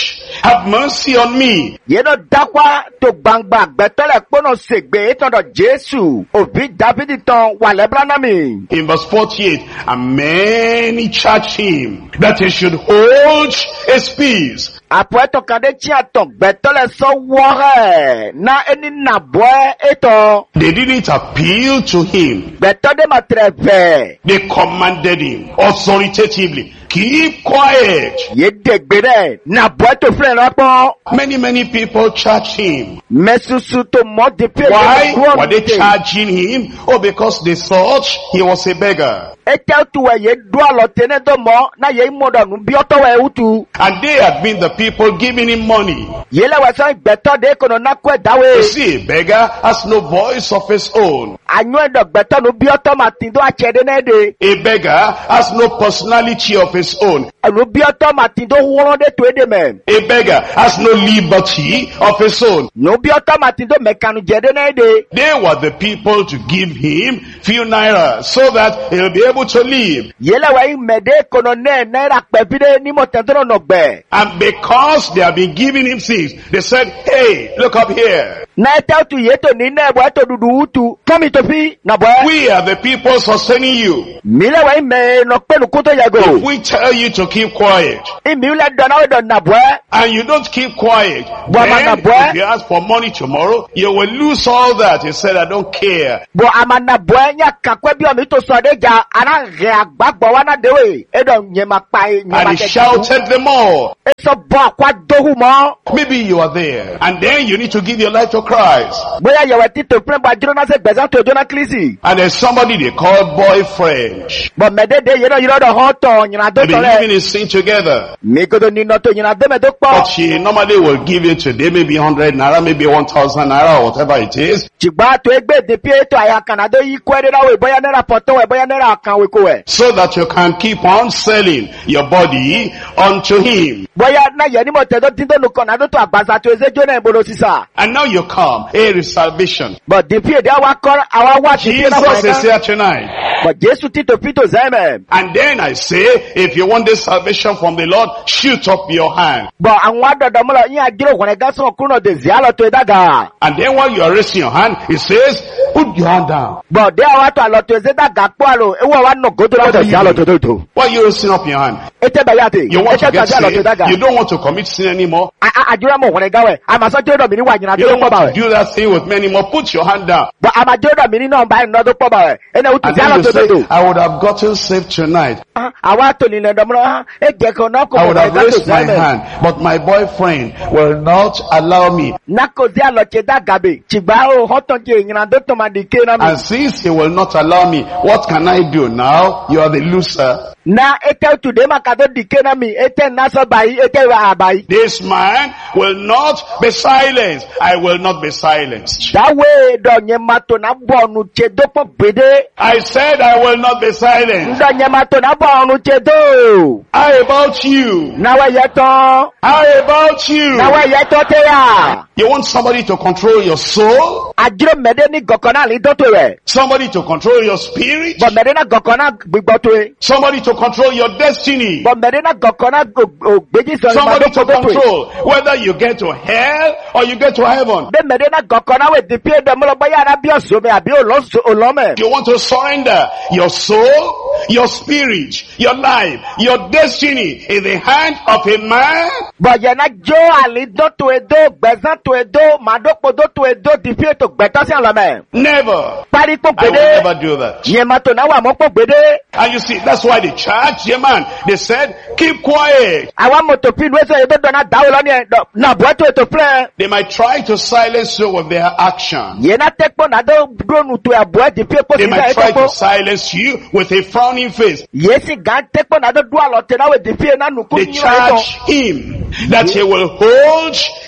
have mercy on me. Yeno dakwa to gbangba gbẹtọlẹ kpọnọ segbe etọdọ Jésù òbí Dáfídì tán wà lẹ́bàránà mi. In verse 48, and many charged him that he should hold his peace. Àpòẹ́tọ̀ kàdé tí a tọ̀ gbẹtọlẹ sọ wọ́rẹ́ na ẹni nàbọ̀ etọ̀. They didn't appeal to him. Gbẹtọ́dé ma tẹ̀rẹ̀ vẹ̀. They commanded him authoritatively, keep quiet. Yé dègbé rẹ̀ nàbọ̀ tó filẹ̀ lọ́pọ̀. Many people charged him. Mẹ́susu tó mọ́ di pé. Why were they charging him? Oh, because they thought he was a beggar. Ete tu wẹ̀ yé dúà lọ tẹ́nẹ́ tó mọ́ náà yé mọ̀dọ̀ nù bí ọ́tọ̀ wẹ̀ wútu. And they had been the people giving him money. Yé lẹ́wọ̀ sọ gbẹtọ́dé kọ̀nà náà kọ́ ẹ̀dáwé. You see, a beggar has no voice of his own. Ànyọ́ ẹ̀dọ̀ gbẹtọ́ nù bí ọ́tọ̀ mà tìǹdó àtsẹ̀dé náà dé. A beggar has no personality of his own. Ẹ̀nu bí ọ́tọ̀ mà tìǹdó wọ́n dé tó édè mẹ́. A beggar has no liberty of his own. Nù bí ọ́tọ̀ mà tìǹdó mẹ̀kànnù jẹ̀dé náà dé. They were the people to give him few naira so that he'll be able to live. Yé lẹ́wọ̀ yìí mẹ̀dé kọ̀nà náírà pẹ̀fídé ní mọ̀tẹ́ntẹ́rọ̀ nọ̀ gbẹ̀. And because they have been giving him things, they said, hey, look up here. Náà tẹ́ tu yé tó ní náà ẹ̀bọ̀ ẹ̀tọ́ dúdú wútu. Kọ́mi tó fi nàbọ̀. We are the people sustaining you. Mi lẹ́wọ̀ yìí mẹ̀ nọ pẹ̀lú kótó yàgò. If we tell you to keep quiet, Ìmí lẹ́ dọ̀nà wẹ̀ dọ̀ nàbọ̀. and you don't keep quiet, Well, then man, boy. if you ask for money tomorrow, you will lose all that. He said, I don't care. Bọ̀ àmà nàbọ̀ ẹ̀ nyà kàkwẹ́ bí ọ̀mí tó sọ dé jà ara rẹ̀ àgbàgbọ̀ wa náà déwé. Ẹ̀dọ̀ nyẹ̀mà pa ẹ̀ nyẹ̀mà And he kẹ̀kẹ́. shouted the more. Èso bọ̀ àkwá dóhù mọ́. Maybe you are there, and then you need to give your life to Christ. Bóyá yẹ̀wẹ̀ títò pín bá jíró náà ṣe gbẹ̀sán tó jóná kílísì. And there's somebody they call boyfriend. Bọ̀ mẹ̀dẹ́dẹ́ yẹn náà yìí lọ́dọ̀ hàn tọ̀ nyìnà dó They've been tọ̀ living rẹ̀. in sin together. Mi kodo nínú tó nyìnà dé mẹ́ tó pọ̀. But she normally will give you today maybe 100 naira, maybe 1,000 naira, or whatever it is, Ṣùgbọ́n àtò ẹgbẹ́ ìdìpí ètò àyàkànnà tó yí kọ́ ẹ̀dẹ́dáwò ìbọ́yá náírà pọ̀tọ́ ẹ̀ bọ́yá náírà kan wíkó ẹ̀. so that you can keep on selling your body unto him. Bọ́yá náà yẹ ní mọ̀ tẹ́tọ́ tí tó nùkọ̀ náà tó tó àgbàsà tó ẹsẹ́ jóná ìbolo sísà. And now you come, here is salvation. Bọ̀ dìpí èdè àwa kọ́ àwa wá dìpí náà Jesus is fún here tonight. Bọ̀ Jésù títò pítò zẹ́mẹ̀. And then I say, if you want this salvation from the Lord, shoot up your hand. Bọ̀ àwọn àdọ̀dọ̀ mọ́lọ̀ yín àjírò wọ̀nẹ̀ gásán kúrò dè zí àlọ́ tó ìdága. And then while you are raising your hand, it says, put your hand down. Bọ̀ dé àwa tó àlọ́ tó ẹsẹ́ dàgà pọ̀ àlọ́ ewu àwa nà gòdó lọ́dọ̀ zí àlọ́ tó tó tó. Why are you raising up your hand? Ètè bẹ̀yà tè. You want to Ètè get tàbí àlọ́ tó saved. ìdága. You don't want to commit sin anymore. Àjírò mọ̀ wọ̀nẹ̀ gáwẹ̀. Àmàsọ́ jẹ́rọ̀ mi ní wà nyìnà You tó don't pọ̀ bà want to wẹ̀. do that thing with me anymore. Put your hand down. Bọ̀ àmàjẹ́rọ̀ mi ní náà báyìí náà tó pọ̀ bà wẹ̀. Ẹnà wùtù And zí then àlọ́ you tó tó say, tó. I would have gotten saved tonight. Àwa tó nílẹ̀ dọ̀mọ́lá ẹ̀jẹ̀ kan náà kò I mọ̀ would wọ̀nẹ̀ have gásán raised my zẹ́mẹ̀. hand, but my boyfriend will not allow me. Nakozi aloche dagabe. Chigba o hoton ke nyina do to madike na mi. And since he will not allow me, what can I do now? You are the loser. Na ete today makado dike na mi. Ete naso bayi, ete wa abayi. This man will not be silenced. I will not be silenced. That way do nyemato na bonu chedo po bede. I said I will not be silenced. Do nyemato na bonu chedo. How about you? Na we yeto. How about you? Na we yeto te ya. You want somebody to control your soul? Ajiro mede ni gokona li doto we. Somebody to control your spirit? But mede na gokona gbigboto we. Somebody to control your destiny? But mede na gokona gbeji so Somebody to we. control whether you get to hell or you get to heaven? Be mede na gokona we dipie de mo lo baya na bi osome abi olome. You want to surrender your soul, your spirit, your life, your destiny in the hand of a man? Bọ̀yẹ̀nà jó àlídó tó edó, gbẹ̀sán tó edó, màdókòdó tó edó, dìfí ètò gbẹ̀tọ́ sí àlọ́mẹ̀. Never. Parí pò I will gbédé. never do that. Yẹ̀mà tó náwó àmọ́ pò gbédé. And you see, that's why they charged the man. They said, keep quiet. Àwọn mọ̀tò pí ìlú èso èdè dọ̀nà dáwọ́ lọ́ní ẹ̀ nà bọ́ ètò ètò fúnẹ̀. They might try to silence you with their action. Yẹ̀nà tẹ́kpọ̀ nà dó dónù tó àbọ̀ ẹ̀ dìfí èkó They sí might ẹ̀ try to tẹ́kpọ̀. silence you with a frowning face. Yẹ̀sì gàn tẹ́kpọ̀ nà dó dú àlọ́ tẹ̀ náwó dìfí ẹ̀ nà nùkú They yín charge him that he will hold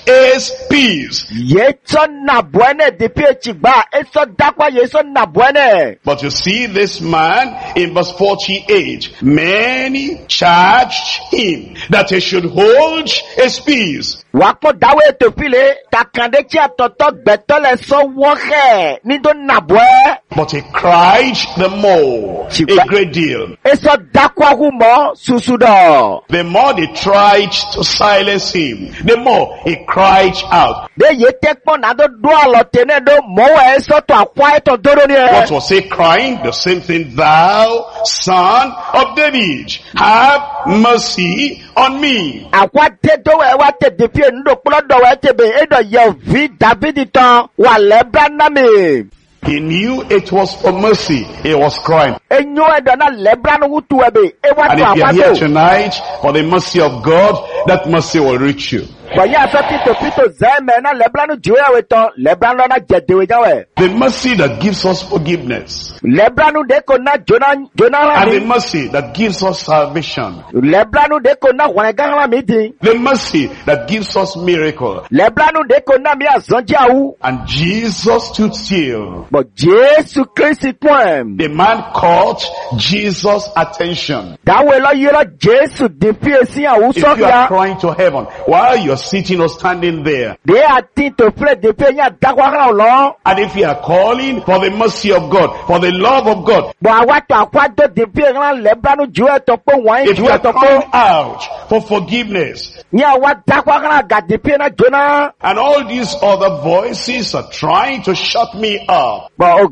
is peace. Yeso na buene depuis chigba. Eso dakwa yeso na buene. But you see this man in verse 48. Many charged him that he should hold his peace. Wako dawe topile. Takande chi atoto betole so woke. Nido na bue. But he cried the more, a great deal. Eso dakwa humo susudo. The more they tried to silence him, the more he cried out. De yetekpo na do alo tene do mowe eso to akwa to doro ni. What was he crying? The same thing. Thou, son of David, have mercy on me. Akwa te do we wa te defie ndo kulo do we te be edo ye vi David ton wa lebra na me. He knew it was for mercy. He was crying. And if you are here tonight for the mercy of God, that mercy will reach you. The mercy that gives us forgiveness. And the mercy that gives us salvation. The mercy that gives us miracle. And Jesus stood still. But Jesus Christ, the man caught Jesus' attention. If you are crying to heaven while you're sitting or standing there, and if you are calling for the mercy of God, for the love of God, if you are crying out for forgiveness, and all these other voices are trying to shut me up, and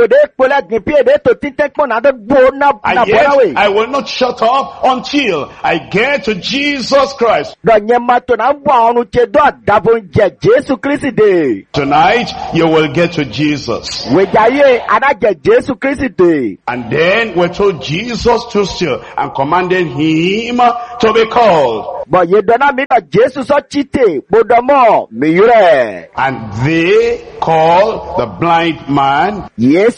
yet I will not shut up until I get to Jesus Christ. Tonight you will get to Jesus. And then we're told Jesus stood still and commanded him to be called. And they called the blind man.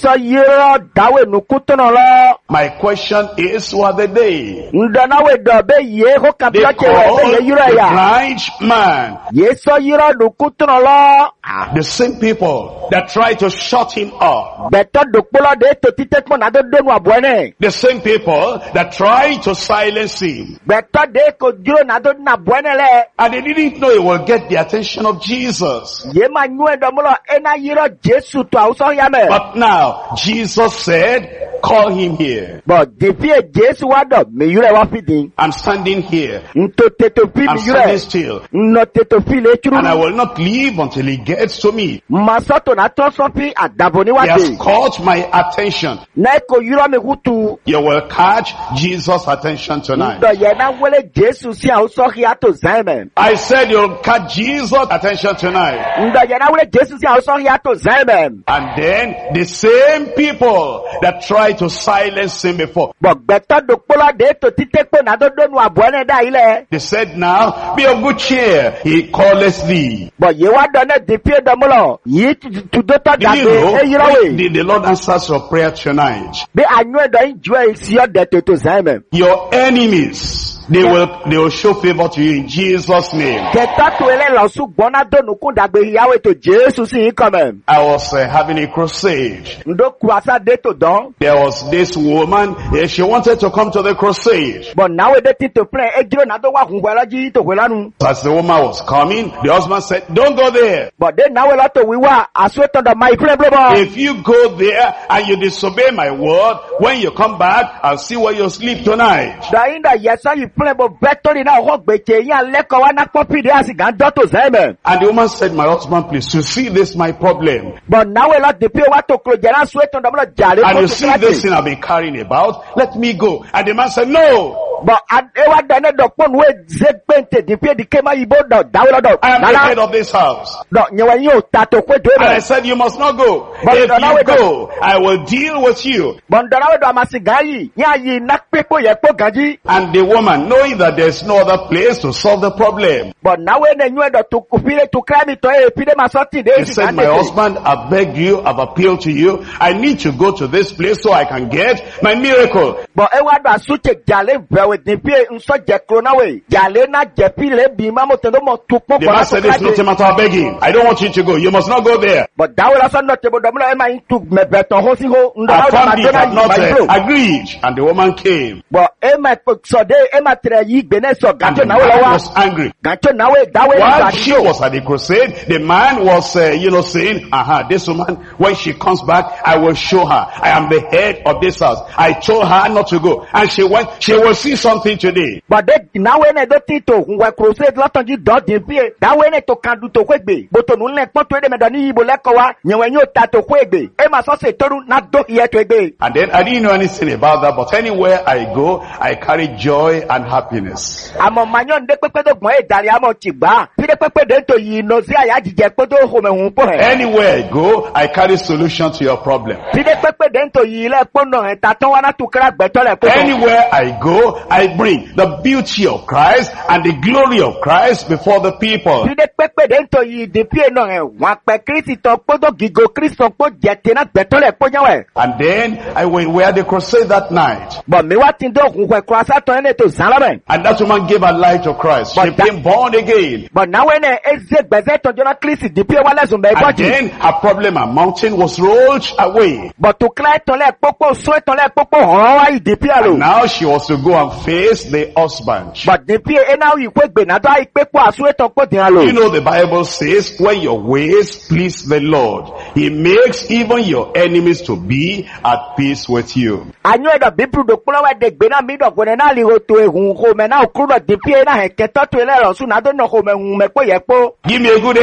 My question is, who are they? They called the blind man. The same people that tried to shut him up. The same people that tried to silence him. And they didn't know he will get the attention of Jesus. But now, Jesus said, call him here. I'm standing here. I'm standing still. And I will not leave until he gets to me. He has caught my attention. You will catch Jesus' attention tonight. I said you'll catch Jesus' attention tonight. And then the same people that tried to silence him before, they said, now be of good cheer, he calleth thee. Did you know the Lord answers your prayer tonight? Your enemies, they will show favor to you in Jesus' name. I was having a crusade. There was this woman, she wanted to come to the crusade. As the woman was coming, the husband said, don't go there. If you go there and you disobey my word, when you come back, I'll see where you sleep tonight. And the woman said, my husband, please, you see this my problem. And you see this thing I've been carrying about, let me go. And the man said, no. I am the head of this house. And I said, you must not go. If you go, I will deal with you. And the woman, knowing that there's no other place to solve the problem, he said, my husband, I've begged you, I've appealed to you, I need to go to this place so I can get my miracle. we dipie nso je krona we. Jale na je pile bi ma mo tendo mo tukpo The kwa man said, it's not a matter of begging. I don't want you to go. You must not go there. But that will also not table domino ema into me beton ho si ho ndo Our ha family had not ma agreed. And the woman came. but ema so de ema tre yi gbene so And gacho the na we man wa was angry. gacho na we da we While she was at the crusade, the man was, saying, this woman, when she comes back, I will show her. I am the head of this house. I told her not to go. And she went, she will see something today. but de na we ne do tito we crusade lotan ji do din pie da we ne to kandu to kwegbe boto nu le pon to de me do ni ibo leko wa nyewe nyo ta to kwegbe ema so se toru na do ye to egbe. And then I didn't know anything about that, but anywhere I go, I carry joy and happiness. Amo manyo nde pepe do gbon e dari amo ti gba bi de pepe de to yi no si aya jije pe do ho me hun po he Anywhere I go, I carry solution to your problem. bi de pepe de to yi le po no he ta ton wa na tu kra gbe to le po Anywhere I go, I bring the beauty of Christ and the glory of Christ before the people. bi de pepe de to yi de pie no he wa pe Kristi to po do gigo Kristo po je te na gbe to le po yan we And then we had the crusade that night. but me wa tin do hun kwe krasa to ene to zalabe And that woman gave her life to Christ. She But that- became born again. but now when eze gbeze to jona Kristi di pie wa le zun be And gboji then her problem, her mountain was rolled away. but to clear to le popo so to le popo ho wa di pie lo And now she was to go and face the husband. but di pie e na wi kwe gbe na do ai pepo asu e to po din lo You know the Bible says, when your ways please the Lord, He makes even your enemies to be at peace with you. anyo edo bibru do kula wa de gbe na mi do gbe na li ho to ehun ho me na okuru do di pie na he ke to to le ro su na do no ho me hun me po ye po Give me a good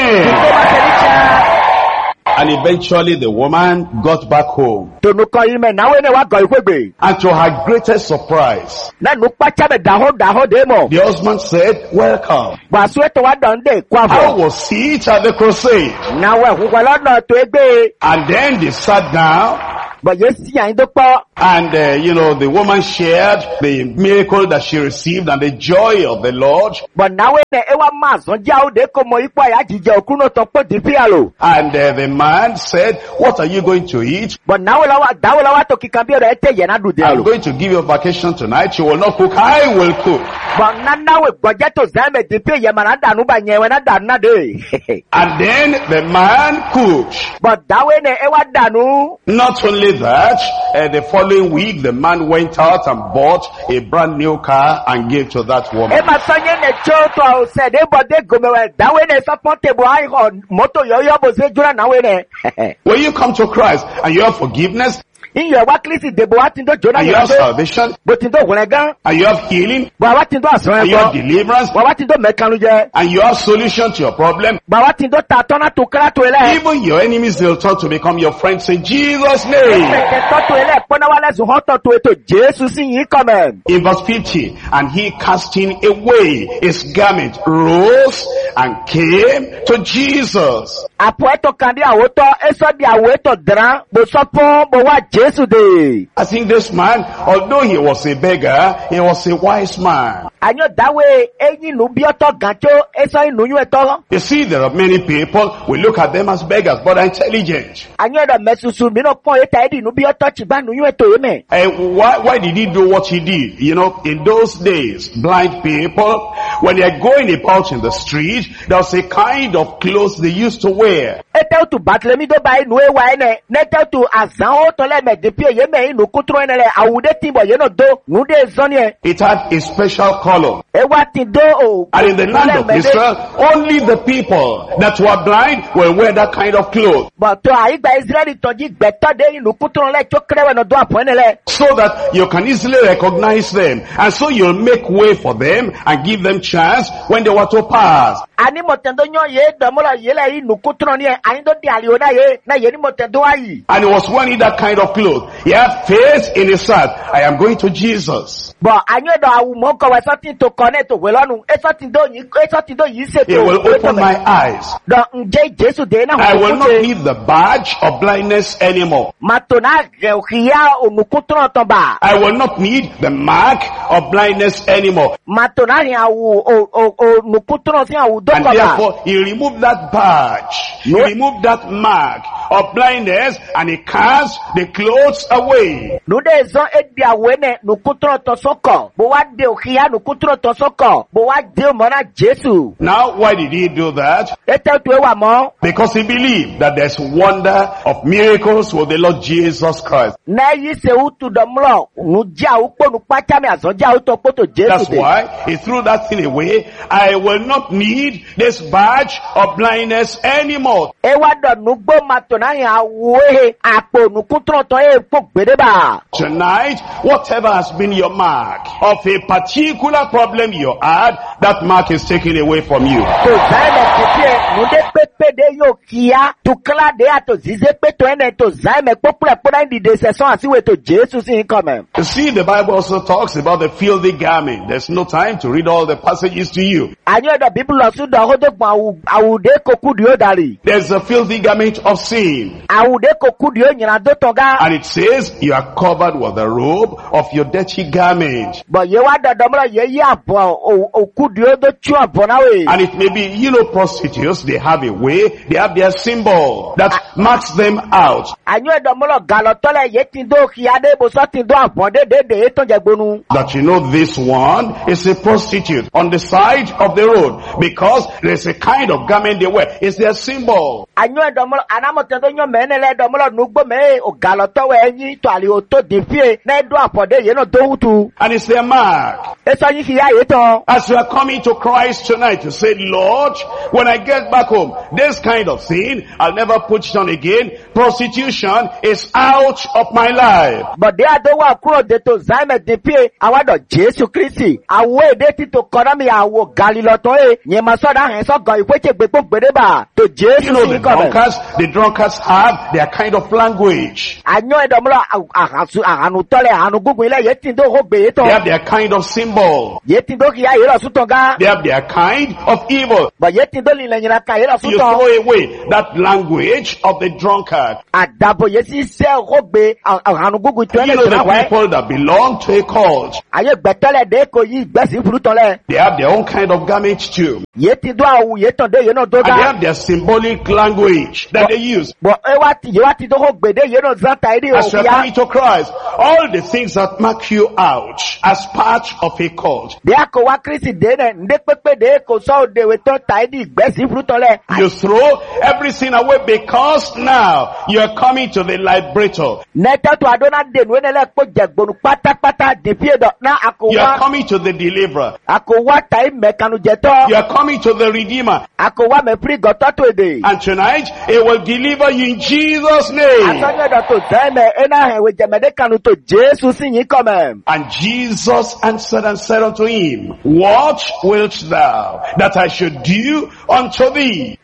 amen. And eventually the woman got back home. to nu ko yi me na we ne wa go ikwegbe And to her greatest surprise, na nu pa cha be da ho de mo the husband said, welcome. wa su e to wa don de kwa How fo was it at the crusade? na we hu ko lo no to egbe And then they sat down but ye si an do po and, the woman shared the miracle that she received and the joy of the Lord. but na we ne e wa ma so ja o de ko mo ipo ya jije okuru no to po di pie lo And the man said, what are you going to eat? but na we la wa to kikan bi o de te ye na du de I'm lo going to give you a vacation tonight. You will not cook. I will cook. but na we gboje to zame di pie ye ma na da nu ba yen we na da na de And then the man cooked. but da we ne e wa da nu Not only that, the following week, the man went out and bought a brand new car and gave to that e woman. ma so ye ne cho to o se de bo de go me we da we ne support bo ai ho moto yo bo se jura na we ne When you come to Christ and you have forgiveness in your wa Kristi de bo wa tin do jona and you ye have do salvation bo tin do won gan and you have healing bo wa tin do asan and e you have ko deliverance bo wa tin do mekanu je and you have solution to your problem, bo wa tin do ta to na to kra to ele even your enemies, they'll turn to become your friends in Jesus' name. ke to ele po na wa le zu ho to eto Jesu sin yin come In verse 50, and he casting away his garment rose and came to Jesus. apo eto kan di awoto eso di awoto dran bo so pon bo wa Jesu de I think this man, although he was a beggar, he was a wise man. anyo dawe eyin nu bi oto gancho eso inu yu eto You see, there are many people, we look at them as beggars, but are intelligent. anyo do mesusu mi no pon eta edi nu bi oto chigba nu yu eto me And why did he do what he did? In those days, blind people, when they are going about in the street, there was a kind of clothes they used to wear. etel tu batlemi do bai nu e wa ene netel tu azan o to le me de pie ye me inu kutro ene le awude timbo ye no do nu de zonie It had a special color. e wa tin do o And in the land of Israel, only the people that were blind will wear that kind of clothes. but to ai gba Israeli to ji gbeto de inu kutro le to krewe no do apon ene le So that you can easily recognize them. And so you'll make way for them and give them chance when they were to pass. ani motendo nyo ye do mo la ye le inu kutro ni ani do di ali oda ye na ye ni motendo ayi And he was wearing that kind of clothes. He had faith in his heart. I am going to Jesus. but anyo do awu mo ko we something to connect to we lonu e something do yi se He will open my eyes. do nje Jesu de na I will not need the badge of blindness anymore. matona geohia onukutro to ba I will not need the mark of blindness anymore. matona ni awu onukutro si awu do And ko ba therefore, he removed that badge. He removed that mark of blindness, and he cast the clothes away. Nude zon edi awene nukutro tosoko. Bo wa de okia nukutro tosoko. Bo wa de mona Jesu. Now, why did he do that? Ete tuwe wa mo. Because he believed that there's wonder of miracles with the Lord Jesus Christ. Na yi se utu domlo. Nuja ukpo nupacha me azonja uto poto Jesu. That's why he threw that thing away. I will not need this badge of blindness anymore. Ewa do nugbo matona ya wehe apo nukutro to e po gbedeba. Tonight, whatever has been your mark of a particular problem you had, that mark is taken away from you. To zaime kipie nude pepe de yo kia to kla de ato zize pe to ene to zaime popula pona indi de seson asiwe to Jesu si come. You see, the Bible also talks about the filthy garment. There's no time to read all the passages to you. Anyo da Bible su do hodo gba awude kokudio dari. There's a filthy garment of sin. Awude kokudio nyina do tonga. And it says you are covered with the robe of your dirty garment. But ye wa da domro ye ya bo okudio do chu abona we. And it may be, prostitutes, they have a way, they have their symbol that marks them out. Anyo domro galotole ye tindo kiade bo so tindo abonde de eton jegbonu. That this one is a prostitute on the side of the road because there's a kind of garment they wear. It's their symbol. Anyo domro anamote do nyo menele domro nugbo me o galoto we yin to ali o to difie na do apode ye no do hutu. And it's their mark. Eso yin kiya yeton. As you are coming to Christ tonight, you say, Lord, when I get back home, this kind of thing, I'll never put it on again. Prostitution is out of my life. But they are the one who de to zaime difie awado Jesu Christi. Awe de ti to korami awo galiloto e nyema so da hen so go ipeche gbepo gbedeba to Jesu the drunkards have their kind of language. Anyo edomlo ahanu tole ahanu gugu ile yetindo ho gbe to. They have their kind of symbol. Yetindo ki aye lo sutonga. They have their kind of evil. But yetindo lile nyina ka aye lo suton. You throw away that language of the drunkard. Adabo yesi se ho gbe ahanu gugu to ele the people that belong to a cult. Aye gbetole de ko yi gbesi furu tole. They have their own kind of garment too. Yetindo awu yetonde ye no do da. And they have their symbolic language that they use. But ewati do ho gbede ye no zanta ide o as you are coming to Christ, all the things that mark you out as part of a cult. You throw everything away because now you are coming to the liberator. You are coming to the deliverer. You are coming to the redeemer. And tonight, it will deliver you in Jesus' name. And Jesus answered and said unto him, What wilt thou that I should do unto thee?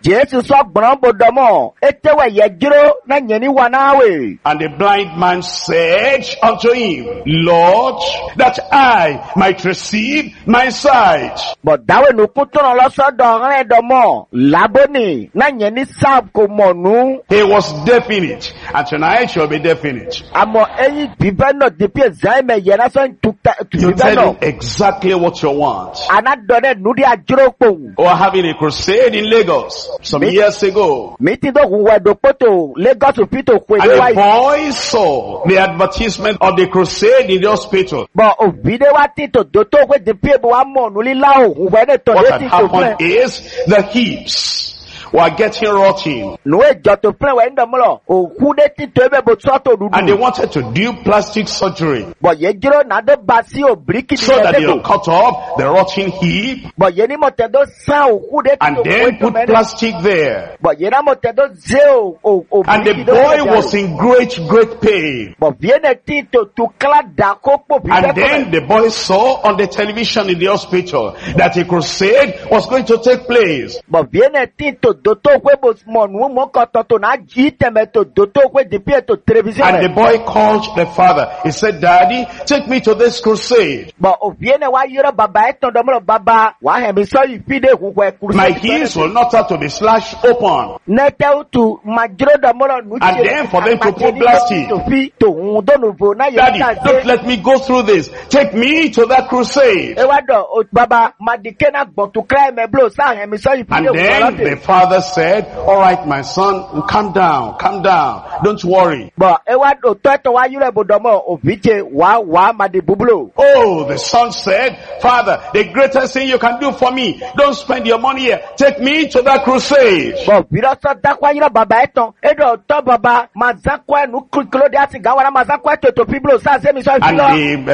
And the blind man said unto him, Lord, that I might receive my sight. But he was definite, and tonight you'll be definite. You tell him exactly what you want. Or having a crusade in Lagos some years ago. And the boy saw the advertisement of the crusade in the hospital. What had happened is the hips were getting rotten. And they wanted to do plastic surgery so that they'll cut off the rotten hip and then put plastic there. And the boy was in great pain. And then the boy saw on the television in the hospital that a crusade was going to take place. And the boy called the father. He said, Daddy, take me to this crusade. My heels will not have to be slashed open. And then for them to put plastic. Daddy, don't let me go through this. Take me to that crusade. And then the father father said, all right, my son, calm down, don't worry. Bọ̀ ẹ wá òtọ́ ẹ̀tọ́ wá yúrẹ̀ bòdòmọ̀ òbíje wá máa di búbúlò. Oh, the son said, Father, the greatest thing you can do for me, don't spend your money here. Take me to that crusade. Bọ̀ bírọ́sọ̀ dákọ̀ yúrẹ̀ bàbá ẹ̀ tán. Ẹ̀dọ̀ ọ̀tọ́ bàbá máa zákọ̀ ẹ̀nu kílódé àti gàwárà máa zákọ̀ ẹ̀tọ́ ètò bíbélò sáà sẹ́mi sọ And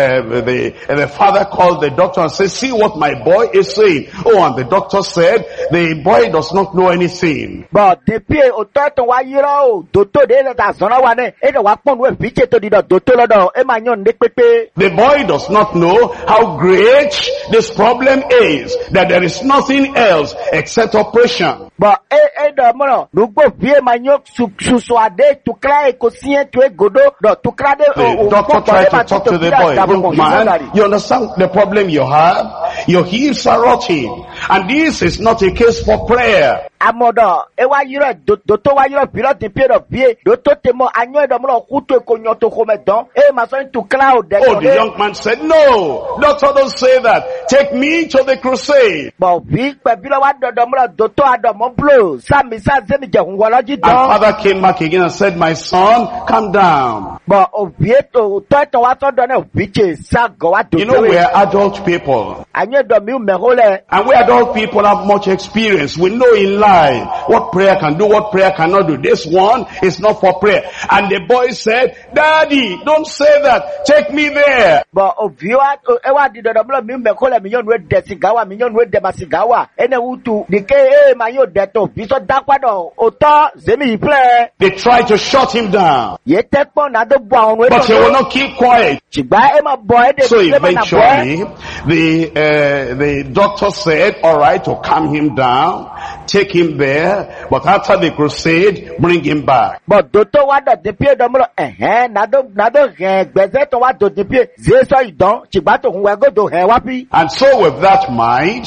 ìfilọ́. the father called the doctor and said, see what my boy is saying. Oh, and the doctor said, the boy does not know anything. Bọ̀ dèpé òtọ́ ẹ̀tọ́ wá yúrọ̀ o dòtó dé lẹ́tà zọ́nà wa náà. Ẹ̀dọ̀ wá pọ̀nù èbíje tó di dòtó lọ́dọ̀ ẹ̀ máa yàn ní pépé. The boy does not know how great this problem is, that there is nothing else except operation. Bọ̀ ẹ̀dọ̀ mọ̀rọ̀ lùgbò bí ẹ̀ máa yàn ṣùṣù àdé tukra èkó sí ẹ̀ tó ègòdó dọ̀ tukra dé The doctor tried to talk to the boy. Young man, you understand the problem you have? Your hips are rotting. And this is not a case for prayer. Amọ̀dọ̀ ẹ wá yúrọ̀ dòtó wá yúrọ̀ bírọ̀ dín pé rọ̀ bíe dòtó tẹ mọ́ anyọ́ ẹ̀dọ̀ mọ́rọ̀ kútu èkó yan tó kó mẹ́ dán ẹ máa sọ ní tukra ò dẹ̀ Oh, the young man said, no, doctor, don't say that. Take me to the crusade. Bọ̀ bí pẹ̀bílọ̀ wá dọ̀dọ̀ mọ́rọ̀ dòtó àdọ̀mọ́ búlò sáàmì sáàzẹ́mi jẹ̀hún wọlọ́jì And dán. father came back again and said, my son, calm down. Bọ̀ òbí ètò tọ́ ẹ̀tọ́ wá sọ́dọ̀ náà òbí tè ságọ̀ wá You know, dòtó we are adult people. anyọ́ ẹ̀dọ̀ mi mẹ́hó lẹ̀. And we adult people have much experience. We know in life what prayer can do, what prayer cannot do. This one is not for prayer. And the boy said, Daddy, don't say that. Take me there. Bọ̀ òbí wa ẹ wá di dọ̀dọ̀ mọ́rọ̀ mi mẹ́hó lẹ̀ mi yọ̀ nù ẹ̀dẹ̀ sìgáwà mi yọ̀ nù ẹ̀dẹ̀ mà sìgáwà ẹnẹ̀ wùtù nìké máa yóò dẹ̀ tó bí sọ dápadọ̀ òtọ́ zèmi yìí pẹ́. They tried to shut him down, Yé tẹ́ pọ̀ náà tó bọ̀ àwọn ọ̀rẹ́ but he will not keep quiet. ṣùgbọ́n ẹ máa bọ̀ ẹ́ dẹ̀ So ṣe máa nà bọ̀ ẹ́. eventually, the doctor said, all right, to calm him down, take him there, but after the crusade, bring him back. Bọ̀ dòtó wá dọ̀dẹ̀ pé dọ̀mọ́rọ̀ ẹ̀hẹ́n nàdó hẹ̀ gbẹ̀zẹ́ tó wá dọ̀dẹ̀ pé zé sọ ìdán ṣùgbọ́n tó ń wẹ̀ gòdò hẹ̀ wá bí. And so with that mind,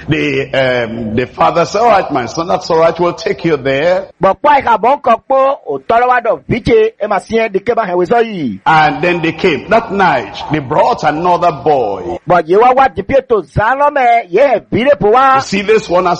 the father said, all right, my son, that's all right, we'll take you there. Bọ̀ pọ̀ ìkàbọ̀ ń kọ pé òtọ́ lọ́wọ́ dọ̀ bíje ẹ máa sí ẹ́ di kébà hẹ̀wé sọ yìí. And then they came. That night, they brought another boy. Bọ̀ yé wá wá di pé tó zán lọ́mẹ yé ẹ̀ bí lè pò wá. You see, this one has